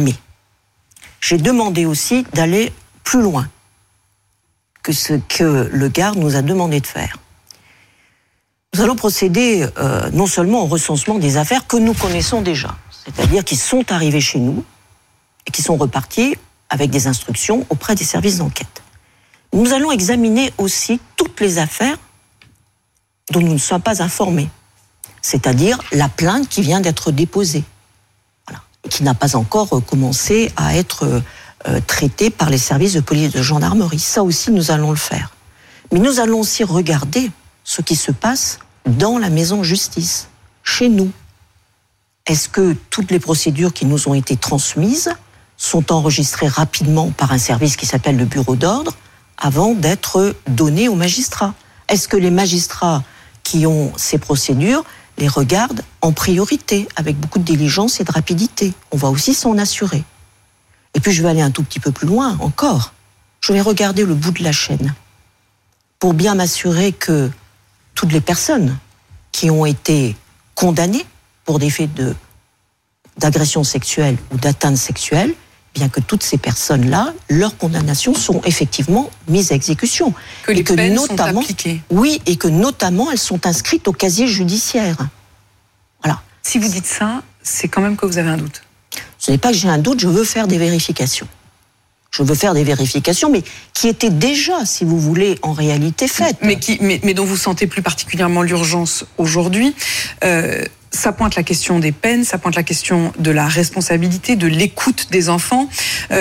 j'ai demandé aussi d'aller plus loin que ce que le garde nous a demandé de faire. Nous allons procéder non seulement au recensement des affaires que nous connaissons déjà, c'est-à-dire qui sont arrivées chez nous et qui sont reparties avec des instructions auprès des services d'enquête. Nous allons examiner aussi toutes les affaires dont nous ne sommes pas informés, c'est-à-dire la plainte qui vient d'être déposée, voilà, et qui n'a pas encore commencé à être traitée par les services de police et de gendarmerie. Ça aussi, nous allons le faire. Mais nous allons aussi regarder ce qui se passe dans la maison justice, chez nous. Est-ce que toutes les procédures qui nous ont été transmises sont enregistrées rapidement par un service qui s'appelle le bureau d'ordre avant d'être données aux magistrats ? Est-ce que les magistrats qui ont ces procédures les regardent en priorité, avec beaucoup de diligence et de rapidité ? On va aussi s'en assurer. Et puis je vais aller un tout petit peu plus loin encore. Je vais regarder le bout de la chaîne pour bien m'assurer que toutes les personnes qui ont été condamnées pour des faits d'agression sexuelle ou d'atteinte sexuelle, bien que toutes ces personnes-là, leurs condamnations sont effectivement mises à exécution. Que les peines sont appliquées. Oui, et que notamment elles sont inscrites au casier judiciaire. Voilà. Si vous dites ça, c'est quand même que vous avez un doute. Ce n'est pas que j'ai un doute, je veux faire des vérifications. Je veux faire des vérifications, mais qui étaient déjà, si vous voulez, en réalité faites. Mais dont vous sentez plus particulièrement l'urgence aujourd'hui. ça pointe la question des peines, ça pointe la question de la responsabilité, de l'écoute des enfants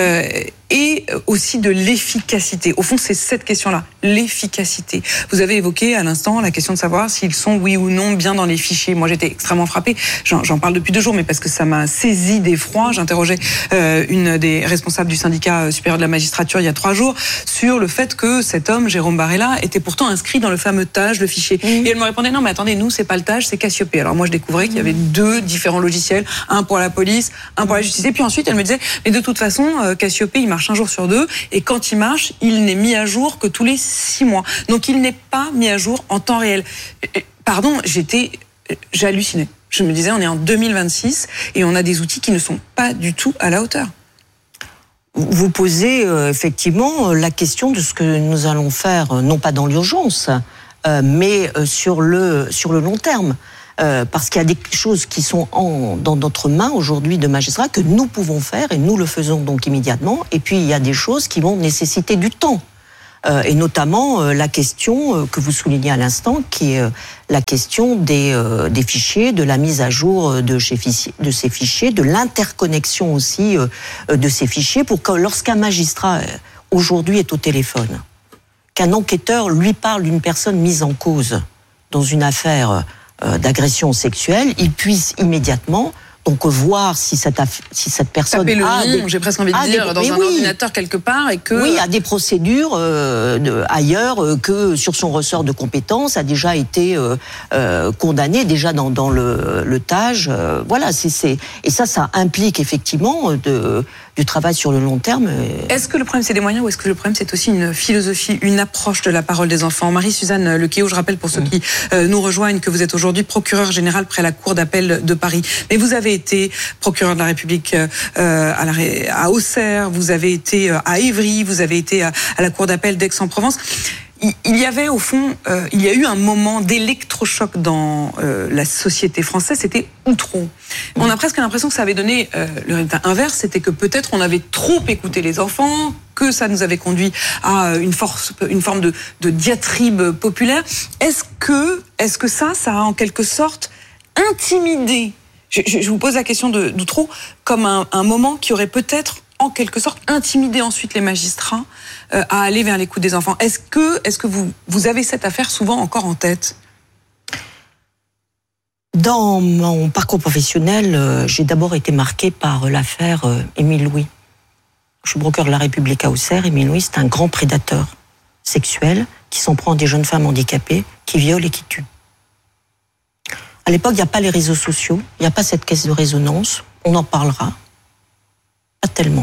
et aussi de l'efficacité. Au fond, c'est cette question-là, l'efficacité. Vous avez évoqué à l'instant la question de savoir s'ils sont, oui ou non, bien dans les fichiers. Moi, j'étais extrêmement frappée. J'en parle depuis 2 jours, mais parce que ça m'a saisi d'effroi. J'interrogeais une des responsables du syndicat supérieur de la magistrature il y a 3 jours sur le fait que cet homme, Jérôme Barella, était pourtant inscrit dans le fameux TAJ, le fichier. Et elle me répondait, non, mais attendez, nous, c'est pas le TAJ, c'est Cassiopée. Alors moi, je découvrais qu'il y avait 2 différents logiciels, un pour la police, un pour la justice. Et puis ensuite, elle me disait, mais de toute façon, Cassiopée, il marche un jour sur 2, et quand il marche, il n'est mis à jour que tous les 6 mois. Donc il n'est pas mis à jour en temps réel. Pardon, j'hallucinais. Je me disais, on est en 2026 et on a des outils qui ne sont pas du tout à la hauteur. Vous posez effectivement la question de ce que nous allons faire, non pas dans l'urgence, mais sur le long terme. Parce qu'il y a des choses qui sont dans notre main aujourd'hui de magistrats que nous pouvons faire et nous le faisons donc immédiatement. Et puis il y a des choses qui vont nécessiter du temps. Et notamment la question que vous soulignez à l'instant, qui est la question des fichiers, de la mise à jour de ces fichiers, de l'interconnexion aussi de ces fichiers, pour que lorsqu'un magistrat aujourd'hui est au téléphone, qu'un enquêteur lui parle d'une personne mise en cause dans une affaire d'agression sexuelle, il puisse immédiatement donc voir si cette personne taper le nom, j'ai presque envie de dire, dans un ordinateur quelque part, et que... Oui, a des procédures ailleurs, que sur son ressort de compétences a déjà été condamné déjà dans le TAJ. Voilà, et ça implique effectivement du travail sur le long terme. Est-ce que le problème c'est des moyens, ou est-ce que le problème c'est aussi une philosophie, une approche de la parole des enfants? Marie-Suzanne Lequéo, je rappelle pour ceux qui nous rejoignent que vous êtes aujourd'hui procureure générale près la Cour d'appel de Paris. Mais vous avez été procureur de la République à Auxerre, vous avez été à Évry, vous avez été à la Cour d'appel d'Aix-en-Provence. Il y avait au fond, il y a eu un moment d'électrochoc dans la société française, c'était Outreau. On a presque l'impression que ça avait donné le résultat inverse, c'était que peut-être on avait trop écouté les enfants, que ça nous avait conduit à une forme de diatribe populaire. Est-ce que ça a en quelque sorte intimidé, je vous pose la question d'Outreau, comme un moment qui aurait peut-être en quelque sorte intimider ensuite les magistrats à aller vers l'écoute des enfants. Est-ce que vous avez cette affaire souvent encore en tête? Dans mon parcours professionnel, j'ai d'abord été marquée par l'affaire Émile Louis. Je suis procureur de la République à Auxerre. Émile Louis, c'est un grand prédateur sexuel qui s'en prend à des jeunes femmes handicapées, qui viole et qui tue. À l'époque, il n'y a pas les réseaux sociaux, il n'y a pas cette caisse de résonance, on en parlera. Pas tellement.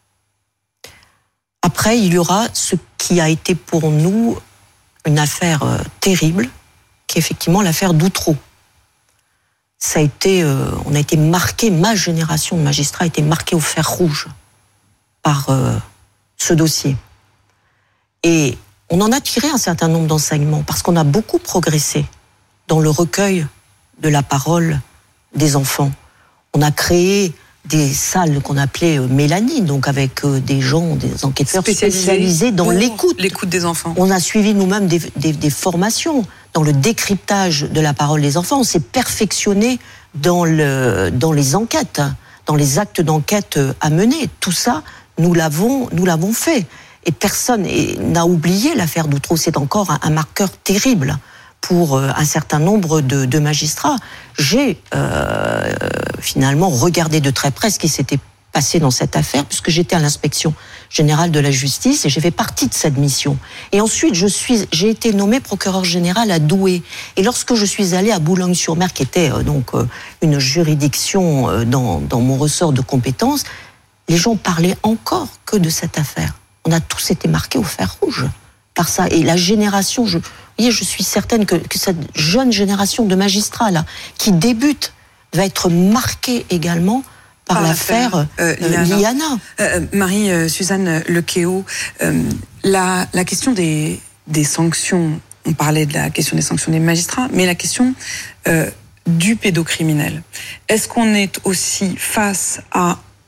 Après, il y aura ce qui a été pour nous une affaire terrible, qui est effectivement l'affaire d'Outreau. Ça a été, on a été marqué, ma génération de magistrats a été marquée au fer rouge par ce dossier. Et on en a tiré un certain nombre d'enseignements, parce qu'on a beaucoup progressé dans le recueil de la parole des enfants. On a créé des salles qu'on appelait Mélanie, donc avec des gens, des enquêteurs spécialisés dans l'écoute des enfants. On a suivi nous-mêmes des formations dans le décryptage de la parole des enfants. On s'est perfectionné dans les enquêtes, dans les actes d'enquête à mener. Tout ça, nous l'avons fait. Et personne n'a oublié l'affaire d'Outreau. C'est encore un marqueur terrible pour un certain nombre de magistrats. J'ai finalement regardé de très près ce qui s'était passé dans cette affaire, puisque j'étais à l'inspection générale de la justice et j'ai fait partie de cette mission. Et ensuite, j'ai été nommée procureur général à Douai. Et lorsque je suis allée à Boulogne-sur-Mer, qui était donc une juridiction dans mon ressort de compétences, les gens parlaient encore que de cette affaire. On a tous été marqués au fer rouge par ça. Et la génération, je suis certaine que cette jeune génération de magistrats là, qui débute, va être marquée également par l'affaire Liana. Marie-Suzanne Lequéo, la question des sanctions, on parlait de la question des sanctions des magistrats, mais la question du pédocriminel. Est-ce qu'on est aussi face à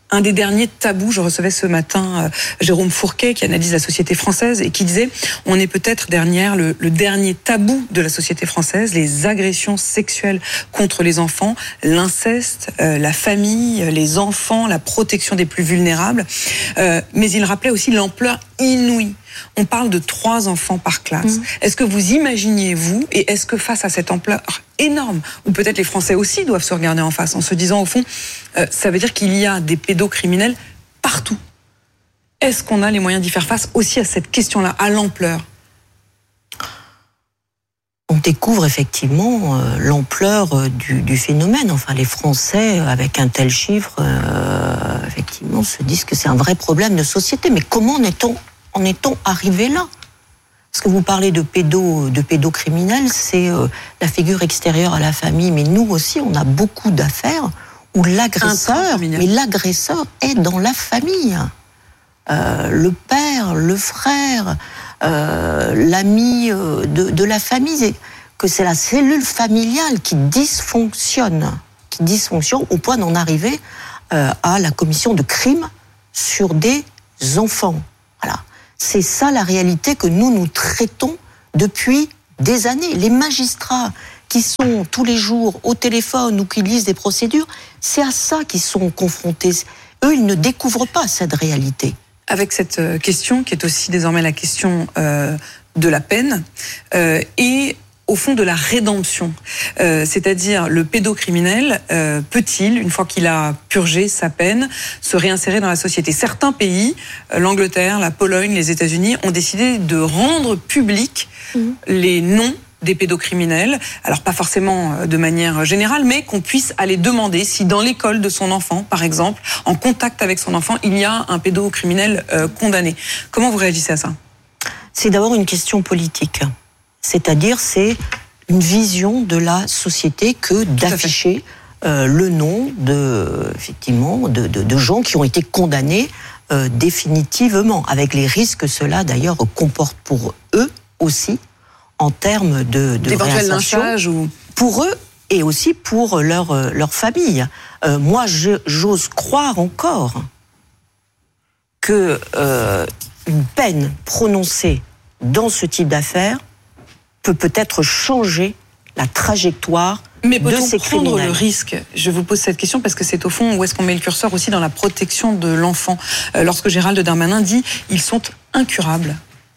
un des derniers tabous. Je recevais ce matin Jérôme Fourquet qui analyse la société française et qui disait on est peut-être derrière le dernier tabou de la société française, les agressions sexuelles contre les enfants, l'inceste, la famille, les enfants, la protection des plus vulnérables. Mais il rappelait aussi l'ampleur inouïe. On parle de 3 enfants par classe. Est-ce que vous imaginiez, vous, et est-ce que face à cette ampleur énorme, ou peut-être les Français aussi doivent se regarder en face en se disant, au fond, ça veut dire qu'il y a des pédocriminels partout. Est-ce qu'on a les moyens d'y faire face aussi à cette question-là, à l'ampleur ? On découvre effectivement l'ampleur du phénomène. Enfin, les Français, avec un tel chiffre, effectivement, se disent que c'est un vrai problème de société. Mais comment en est-on arrivé là ? Parce que vous parlez de pédocriminels, c'est la figure extérieure à la famille. Mais nous aussi, on a beaucoup d'affaires où l'agresseur est dans la famille. Le père, le frère, l'ami de la famille, que c'est la cellule familiale qui dysfonctionne au point d'en arriver à la commission de crimes sur des enfants. Voilà. C'est ça la réalité que nous traitons depuis des années. Les magistrats qui sont tous les jours au téléphone ou qui lisent des procédures, c'est à ça qu'ils sont confrontés. Eux, ils ne découvrent pas cette réalité. Avec cette question, qui est aussi désormais la question de la peine, et au fond de la rédemption. C'est-à-dire, le pédocriminel peut-il, une fois qu'il a purgé sa peine, se réinsérer dans la société ? Certains pays, l'Angleterre, la Pologne, les États-Unis, ont décidé de rendre publics les noms des pédocriminels, alors pas forcément de manière générale, mais qu'on puisse aller demander si dans l'école de son enfant, par exemple, en contact avec son enfant, il y a un pédocriminel condamné. Comment vous réagissez à ça ? C'est d'abord une question politique. C'est-à-dire, c'est une vision de la société que d'afficher le nom de gens qui ont été condamnés définitivement, avec les risques que cela d'ailleurs comporte pour eux aussi, en termes de réinsertion, pour eux et aussi pour leur famille. Moi, j'ose croire encore que une peine prononcée dans ce type d'affaires peut-être changer la trajectoire de ces criminels. Mais peut-on prendre le risque ? Je vous pose cette question parce que c'est au fond où est-ce qu'on met le curseur aussi dans la protection de l'enfant. Lorsque Gérald Darmanin dit « ils sont incurables ».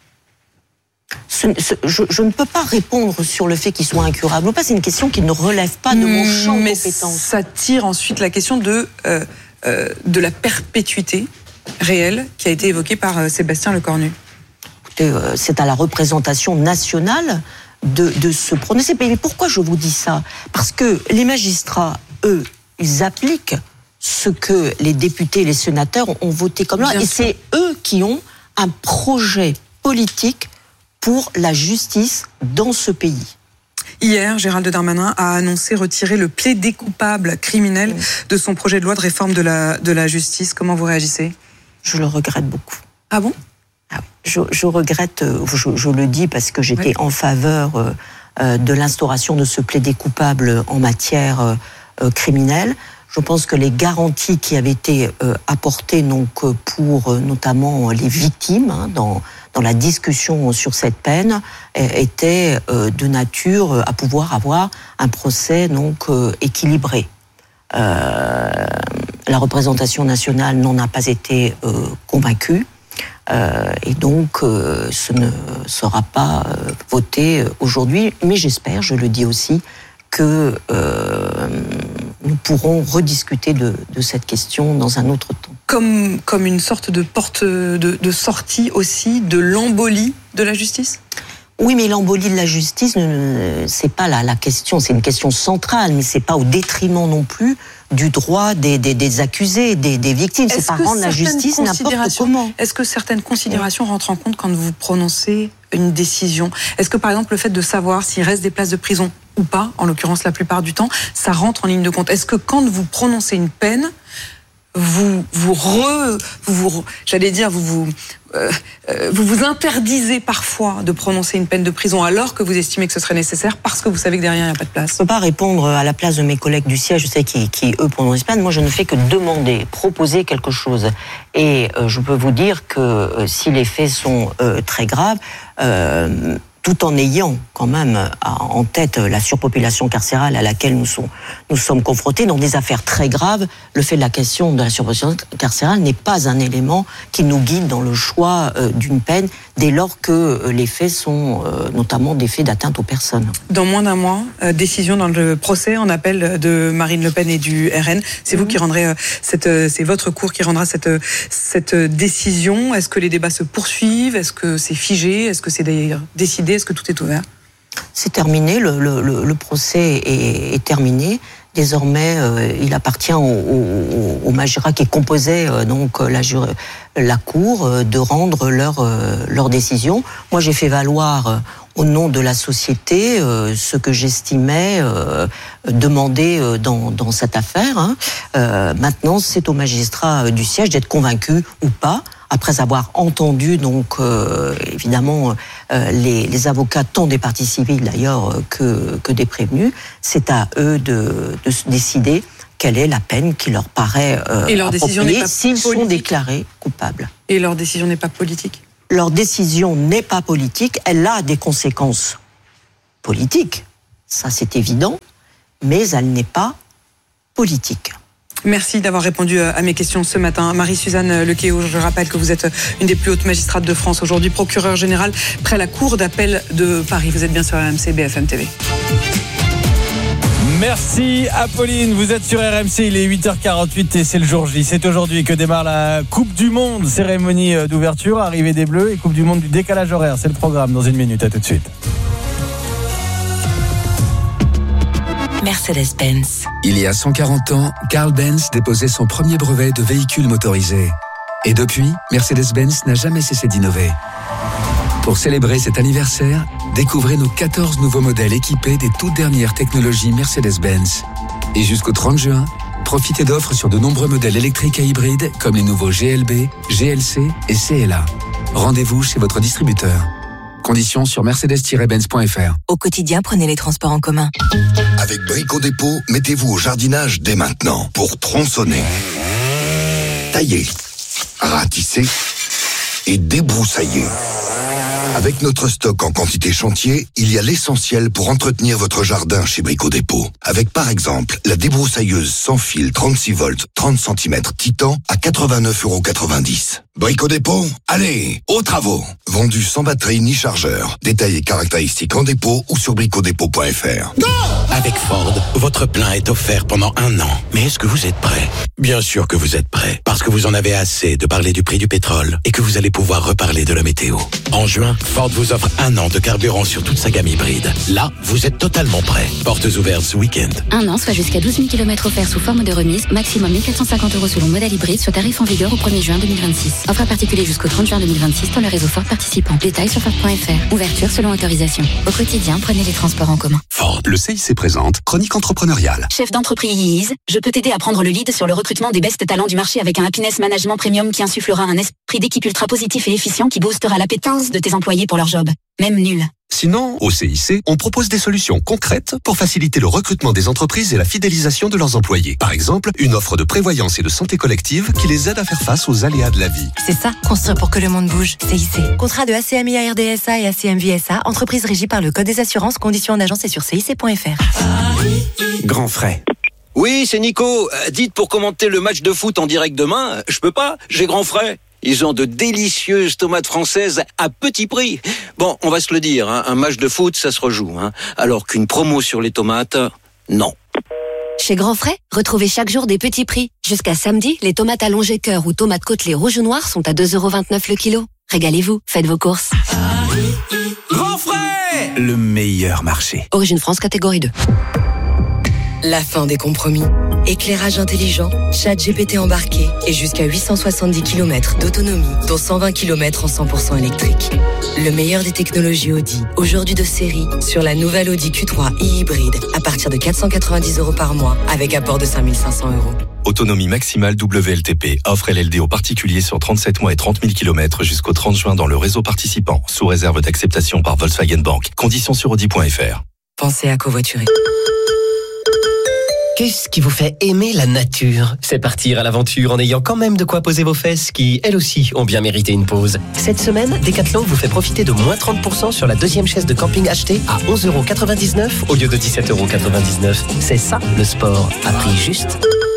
Je ne peux pas répondre sur le fait qu'ils soient incurables ou pas. C'est une question qui ne relève pas de mon champ de compétence. Ça tire ensuite la question de la perpétuité réelle qui a été évoquée par Sébastien Lecornu. Écoutez, c'est à la représentation nationale de se prononcer. Mais pourquoi je vous dis ça ? Parce que les magistrats, eux, ils appliquent ce que les députés et les sénateurs ont voté comme loi. Et c'est eux qui ont un projet politique pour la justice dans ce pays. Hier, Gérald Darmanin a annoncé retirer le plaidé coupable criminel de son projet de loi de réforme de la justice. Comment vous réagissez ? Je le regrette beaucoup. Ah bon ? Je regrette, je le dis parce que j'étais en faveur de l'instauration de ce plaidé coupable en matière criminelle. Je pense que les garanties qui avaient été apportées donc, pour notamment les victimes dans la discussion sur cette peine étaient de nature à pouvoir avoir un procès donc, équilibré. La représentation nationale n'en a pas été convaincue. Et donc, ce ne sera pas voté aujourd'hui. Mais j'espère, je le dis aussi, que nous pourrons rediscuter de cette question dans un autre temps. Comme une sorte de porte de sortie aussi de l'embolie de la justice ? Oui, mais l'embolie de la justice, c'est pas la question, c'est une question centrale, mais c'est pas au détriment non plus du droit des accusés, des victimes. C'est pas rendre la justice n'importe comment. Est-ce que certaines considérations rentrent en compte quand vous prononcez une décision ? Est-ce que, par exemple, le fait de savoir s'il reste des places de prison ou pas, en l'occurrence la plupart du temps, ça rentre en ligne de compte ? Est-ce que quand vous prononcez une peine, vous interdisez parfois de prononcer une peine de prison alors que vous estimez que ce serait nécessaire parce que vous savez que derrière il n'y a pas de place? Je ne peux pas répondre à la place de mes collègues du siège, je sais qui eux prononcent des peines. Moi, je ne fais que demander, proposer quelque chose. Et je peux vous dire que si les faits sont très graves, tout en ayant quand même en tête la surpopulation carcérale à laquelle nous sommes confrontés dans des affaires très graves, le fait de la question de la surpopulation carcérale n'est pas un élément qui nous guide dans le choix d'une peine dès lors que les faits sont notamment des faits d'atteinte aux personnes. Dans moins d'un mois, décision dans le procès en appel de Marine Le Pen et du RN. C'est vous qui rendrez c'est votre cour qui rendra cette décision. Est-ce que les débats se poursuivent? Est-ce que c'est figé? Est-ce que c'est d'ailleurs décidé? Est-ce que tout est ouvert? C'est terminé, le procès est terminé. Désormais, il appartient au magistrat qui composait donc la cour de rendre leur décision. Moi, j'ai fait valoir au nom de la société ce que j'estimais demander dans cette affaire. Maintenant, c'est au magistrat du siège d'être convaincu ou pas. Après avoir entendu donc évidemment les avocats tant des parties civiles d'ailleurs que des prévenus, c'est à eux de décider quelle est la peine qui leur paraît et leur décision n'est pas s'ils sont déclarés coupables. Et leur décision n'est pas politique? Leur décision n'est pas politique, elle a des conséquences politiques, ça c'est évident, mais elle n'est pas politique. Merci d'avoir répondu à mes questions ce matin. Marie-Suzanne Lequéo, je rappelle que vous êtes une des plus hautes magistrates de France, aujourd'hui procureure générale près la Cour d'appel de Paris. Vous êtes bien sur RMC BFM TV. Merci Apolline, vous êtes sur RMC, il est 8h48 et c'est le jour J. C'est aujourd'hui que démarre la Coupe du Monde, cérémonie d'ouverture, arrivée des Bleus et Coupe du Monde du décalage horaire. C'est le programme dans une minute, à tout de suite. Mercedes-Benz. Il y a 140 ans, Carl Benz déposait son premier brevet de véhicule motorisé. Et depuis, Mercedes-Benz n'a jamais cessé d'innover. Pour célébrer cet anniversaire, découvrez nos 14 nouveaux modèles équipés des toutes dernières technologies Mercedes-Benz. Et jusqu'au 30 juin, profitez d'offres sur de nombreux modèles électriques et hybrides comme les nouveaux GLB, GLC et CLA. Rendez-vous chez votre distributeur. Conditions sur mercedes-benz.fr. Au quotidien, prenez les transports en commun. Avec Brico Dépôt, mettez-vous au jardinage dès maintenant pour tronçonner, tailler, ratisser et débroussailler. Avec notre stock en quantité chantier, il y a l'essentiel pour entretenir votre jardin chez Brico Dépôt. Avec par exemple la débroussailleuse sans fil 36 volts, 30 cm Titan à 89,90 €. Brico Dépôt, allez, aux travaux. Vendu sans batterie ni chargeur. Détails et caractéristiques en dépôt ou sur bricodépôt.fr. Avec Ford, votre plein est offert pendant 1 an. Mais est-ce que vous êtes prêt? Bien sûr que vous êtes prêt. Parce que vous en avez assez de parler du prix du pétrole et que vous allez pouvoir reparler de la météo. En juin, Ford vous offre 1 an de carburant sur toute sa gamme hybride. Là, vous êtes totalement prêt. Portes ouvertes ce week-end. 1 an, soit jusqu'à 12 000 km offerts sous forme de remise, maximum 1 450 € selon modèle hybride, sur tarif en vigueur au 1er juin 2026. Offre à particulier jusqu'au 30 juin 2026 dans le réseau Ford participant. Détails sur Ford.fr. Ouverture selon autorisation. Au quotidien, prenez les transports en commun. Ford, le CIC présente Chronique entrepreneuriale. Chef d'entreprise, je peux t'aider à prendre le lead sur le recrutement des best talents du marché avec un Happiness Management Premium qui insufflera un esprit d'équipe ultra positif et efficient qui boostera l'appétence de tes employés pour leur job. Même nul. Sinon, au CIC, on propose des solutions concrètes pour faciliter le recrutement des entreprises et la fidélisation de leurs employés. Par exemple, une offre de prévoyance et de santé collective qui les aide à faire face aux aléas de la vie. C'est ça, construire pour que le monde bouge. CIC. Contrat de ACMI ARDSA et ACMVSA, entreprise régie par le Code des assurances, conditions en agence et sur cic.fr. Grand frais. Oui, c'est Nico. Dites, pour commenter le match de foot en direct demain, je peux pas, j'ai grand frais. Ils ont de délicieuses tomates françaises à petit prix. Bon, on va se le dire, hein, un match de foot, ça se rejoue. Hein, alors qu'une promo sur les tomates, non. Chez Grand Frais, retrouvez chaque jour des petits prix. Jusqu'à samedi, les tomates allongées cœur ou tomates côtelées rouge ou noir sont à 2,29 € le kilo. Régalez-vous, faites vos courses. Grand frais, le meilleur marché. Origine France, catégorie 2. La fin des compromis. éclairage intelligent, ChatGPT embarqué et jusqu'à 870 km d'autonomie, dont 120 km en 100% électrique. Le meilleur des technologies Audi, aujourd'hui de série, sur la nouvelle Audi Q3 e-hybride, à partir de 490 € par mois, avec apport de 5 500 €. Autonomie maximale WLTP. Offre LLD aux particuliers sur 37 mois et 30 000 km jusqu'au 30 juin dans le réseau participant, sous réserve d'acceptation par Volkswagen Bank. Conditions sur Audi.fr. Pensez à covoiturer. Qu'est-ce qui vous fait aimer la nature ? C'est partir à l'aventure en ayant quand même de quoi poser vos fesses qui, elles aussi, ont bien mérité une pause. Cette semaine, Decathlon vous fait profiter de moins 30% sur la deuxième chaise de camping achetée à 11,99 € au lieu de 17,99 €. C'est ça, le sport, à prix juste.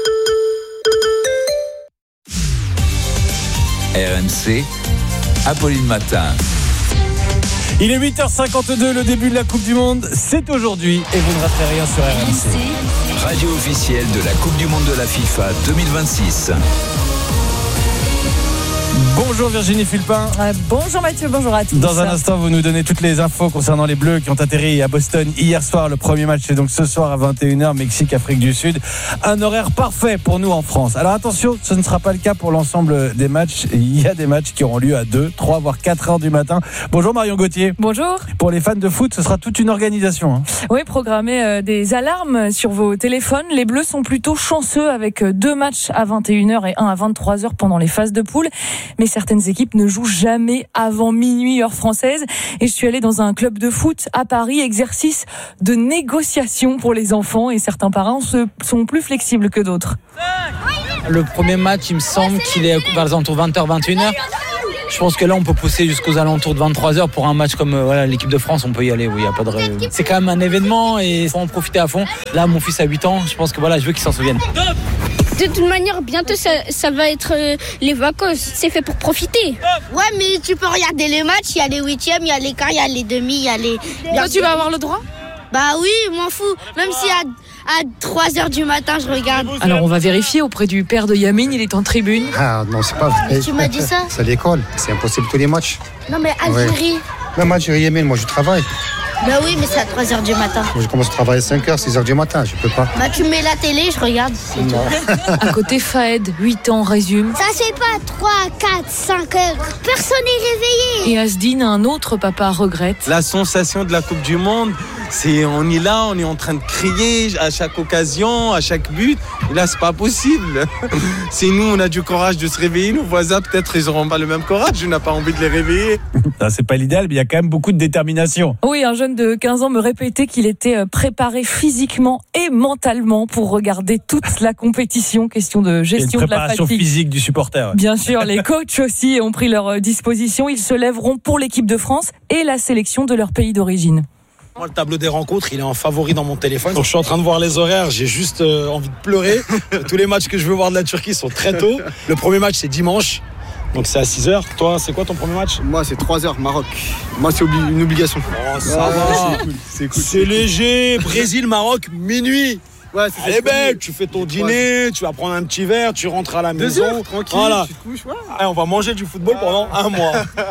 RMC, Apolline Matin. Il est 8h52, le début de la Coupe du Monde, c'est aujourd'hui et vous ne raterez rien sur RMC. Radio officielle de la Coupe du Monde de la FIFA 2026. Bonjour Virginie Fulpin. Bonjour Mathieu, bonjour à tous. Dans un instant, vous nous donnez toutes les infos concernant les Bleus qui ont atterri à Boston hier soir. Le premier match, c'est donc ce soir à 21h, Mexique-Afrique du Sud. Un horaire parfait pour nous en France. Alors attention, ce ne sera pas le cas pour l'ensemble des matchs. Il y a des matchs qui auront lieu à 2, 3, voire 4 heures du matin. Bonjour Marion Gauthier. Bonjour. Pour les fans de foot, ce sera toute une organisation. Oui, programmez des alarmes sur vos téléphones. Les Bleus sont plutôt chanceux avec 2 matchs à 21h et 1 à 23h pendant les phases de poule. Mais certaines équipes ne jouent jamais avant minuit heure française. Et je suis allée dans un club de foot à Paris, exercice de négociation pour les enfants. Et certains parents sont plus flexibles que d'autres. Le premier match, il me semble qu'il est vers les alentours 20h, 21h. Je pense que là, on peut pousser jusqu'aux alentours de 23h pour un match comme l'équipe de France. On peut y aller, oui, il n'y a pas de... C'est quand même un événement et il faut en profiter à fond. Là, mon fils a 8 ans, je pense que je veux qu'il s'en souvienne. De toute manière, bientôt, ça va être les vacances. C'est fait pour profiter. Ouais, mais tu peux regarder les matchs. Il y a les huitièmes, il y a les quarts, il y a les demi, il y a les... Toi, tu vas avoir le droit ? Bah oui, je m'en fous. Même si à 3h du matin, je regarde. Alors, on va vérifier auprès du père de Yamine. Il est en tribune. Ah non, c'est pas vrai. Tu m'as dit ça ? C'est à l'école. C'est impossible tous les matchs. Non, mais Algérie. Ouais. Même Algérie, Yémen, moi je travaille. Bah oui, mais c'est à 3h du matin. Moi, je commence à travailler à 5h, 6h du matin, je peux pas. Bah tu mets la télé, je regarde. Non. À côté, Faed, 8 ans, résume. Ça c'est pas 3, 4, 5 heures. Personne n'est réveillé. Et Asdine, un autre papa, regrette. La sensation de la Coupe du Monde, on est là, on est en train de crier à chaque occasion, à chaque but. Et là, c'est pas possible. Si nous, on a du courage de se réveiller, nos voisins, peut-être, ils n'auront pas le même courage. On n'a pas envie de les réveiller. Ça, c'est pas l'idéal, mais il y a quand même beaucoup de détermination. Oui, un jeune de 15 ans me répétait qu'il était préparé physiquement et mentalement pour regarder toute la compétition. Question de gestion de la fatigue. Préparation physique du supporter. Ouais. Bien sûr, les coachs aussi ont pris leur disposition. Ils se lèveront pour l'équipe de France et la sélection de leur pays d'origine. Moi, le tableau des rencontres, il est en favori dans mon téléphone. Donc, je suis en train de voir les horaires, j'ai juste envie de pleurer. Tous les matchs que je veux voir de la Turquie sont très tôt. Le premier match, c'est dimanche. Donc c'est à 6h. Toi, c'est quoi ton premier match ? Moi, c'est 3h, Maroc. Moi, c'est une obligation. Oh, ça va. C'est cool. C'est léger. Brésil, Maroc, minuit. Ouais, elle est belle, tu fais ton dîner, tu vas prendre un petit verre, tu rentres à la maison. 2 heures, tranquille, voilà. Tu te couches, ouais. On va manger du football pendant un mois.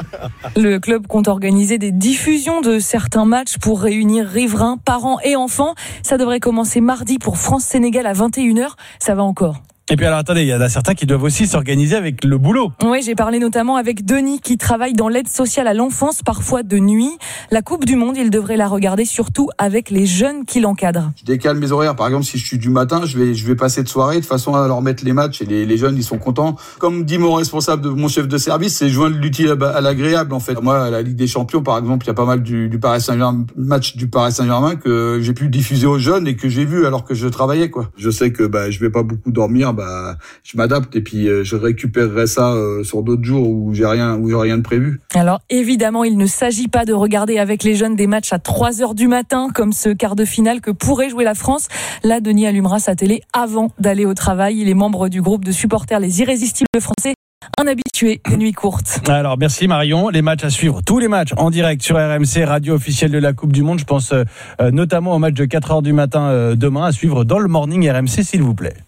Le club compte organiser des diffusions de certains matchs pour réunir riverains, parents et enfants. Ça devrait commencer mardi pour France-Sénégal à 21h. Ça va encore. Et puis alors attendez, il y en a certains qui doivent aussi s'organiser avec le boulot. Oui, j'ai parlé notamment avec Denis qui travaille dans l'aide sociale à l'enfance, parfois de nuit. La Coupe du Monde, il devrait la regarder surtout avec les jeunes qui l'encadrent. Je décale mes horaires. Par exemple, si je suis du matin, je vais passer de soirée de façon à leur mettre les matchs et les jeunes, ils sont contents. Comme dit mon responsable, mon chef de service, c'est joindre l'utile à l'agréable en fait. Moi, à la Ligue des Champions, par exemple, il y a pas mal du Paris Saint-Germain, match du Paris Saint-Germain que j'ai pu diffuser aux jeunes et que j'ai vu alors que je travaillais quoi. Je sais que je vais pas beaucoup dormir, je m'adapte et puis je récupérerai ça sur d'autres jours où j'ai rien de prévu. Alors évidemment, il ne s'agit pas de regarder avec les jeunes des matchs à 3h du matin comme ce quart de finale que pourrait jouer la France. Là, Denis allumera sa télé avant d'aller au travail. Il est membre du groupe de supporters Les Irrésistibles Français. Un habitué des nuits courtes. Alors merci Marion, les matchs à suivre, tous les matchs en direct sur RMC, radio officielle de la Coupe du Monde. Je pense notamment au match de 4h du matin demain à suivre dans le Morning RMC s'il vous plaît.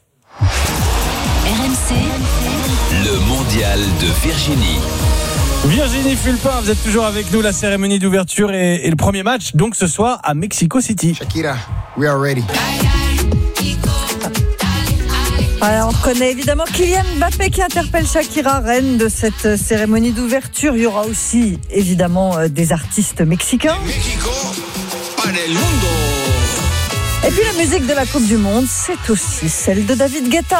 RMC, le mondial de Virginie. Virginie Fulpin, vous êtes toujours avec nous, la cérémonie d'ouverture et le premier match donc ce soir à Mexico City. Shakira, we are ready. Alors, on reconnaît évidemment Kylian Mbappé qui interpelle Shakira, reine de cette cérémonie d'ouverture. Il y aura aussi évidemment des artistes mexicains. Et puis la musique de la Coupe du Monde, c'est aussi celle de David Guetta.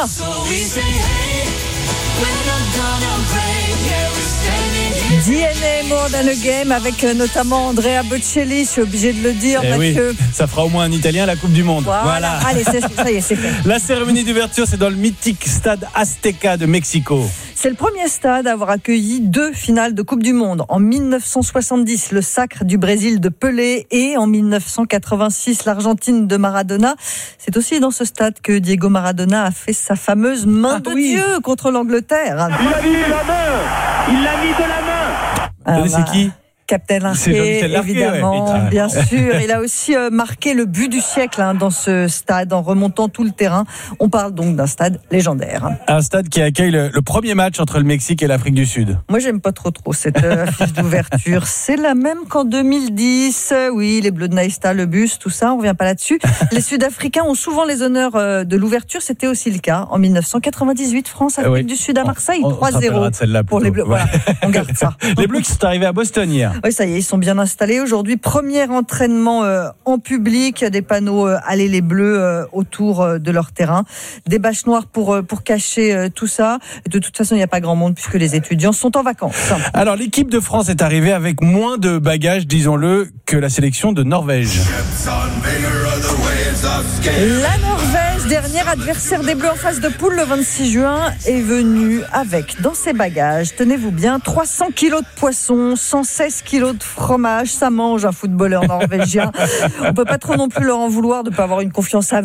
DNA More Than a Game avec notamment Andrea Bocelli, je suis obligé de le dire. Oui, ça fera au moins un Italien la Coupe du Monde. Voilà. Allez, ça y est, c'est fait. La cérémonie d'ouverture, c'est dans le mythique stade Azteca de Mexico. C'est le premier stade à avoir accueilli 2 finales de Coupe du Monde. En 1970, le sacre du Brésil de Pelé et en 1986, l'Argentine de Maradona. C'est aussi dans ce stade que Diego Maradona a fait sa fameuse main de Dieu contre l'Angleterre. Il a mis la main. Il l'a mis de la main. C'est qui ? Captain Larquet, évidemment, ouais. Bien sûr. Il a aussi marqué le but du siècle dans ce stade en remontant tout le terrain. On parle donc d'un stade légendaire. Un stade qui accueille le premier match entre le Mexique et l'Afrique du Sud. Moi, j'aime pas trop cette affiche d'ouverture. C'est la même qu'en 2010. Oui, les Bleus de Naïsta, le bus, tout ça, on revient pas là-dessus. Les Sud-Africains ont souvent les honneurs de l'ouverture. C'était aussi le cas en 1998, France-Afrique du Sud à Marseille, 3-0 pour les Bleus. Voilà, on garde ça. Les Bleus qui sont arrivés à Boston hier. Oui, ça y est, ils sont bien installés. Aujourd'hui, premier entraînement en public. Il y a des panneaux Allez les Bleus autour de leur terrain. Des bâches noires pour cacher tout ça. Et de toute façon, il n'y a pas grand monde puisque les étudiants sont en vacances. Alors, l'équipe de France est arrivée avec moins de bagages, disons-le, que la sélection de Norvège. La Norvège, dernier adversaire des Bleus en phase de poule le 26 juin, est venue avec, dans ses bagages, tenez-vous bien, 300 kilos de poisson, 116 kilos de fromage. Ça mange un footballeur norvégien. On peut pas trop non plus leur en vouloir de pas avoir une confiance aveugle.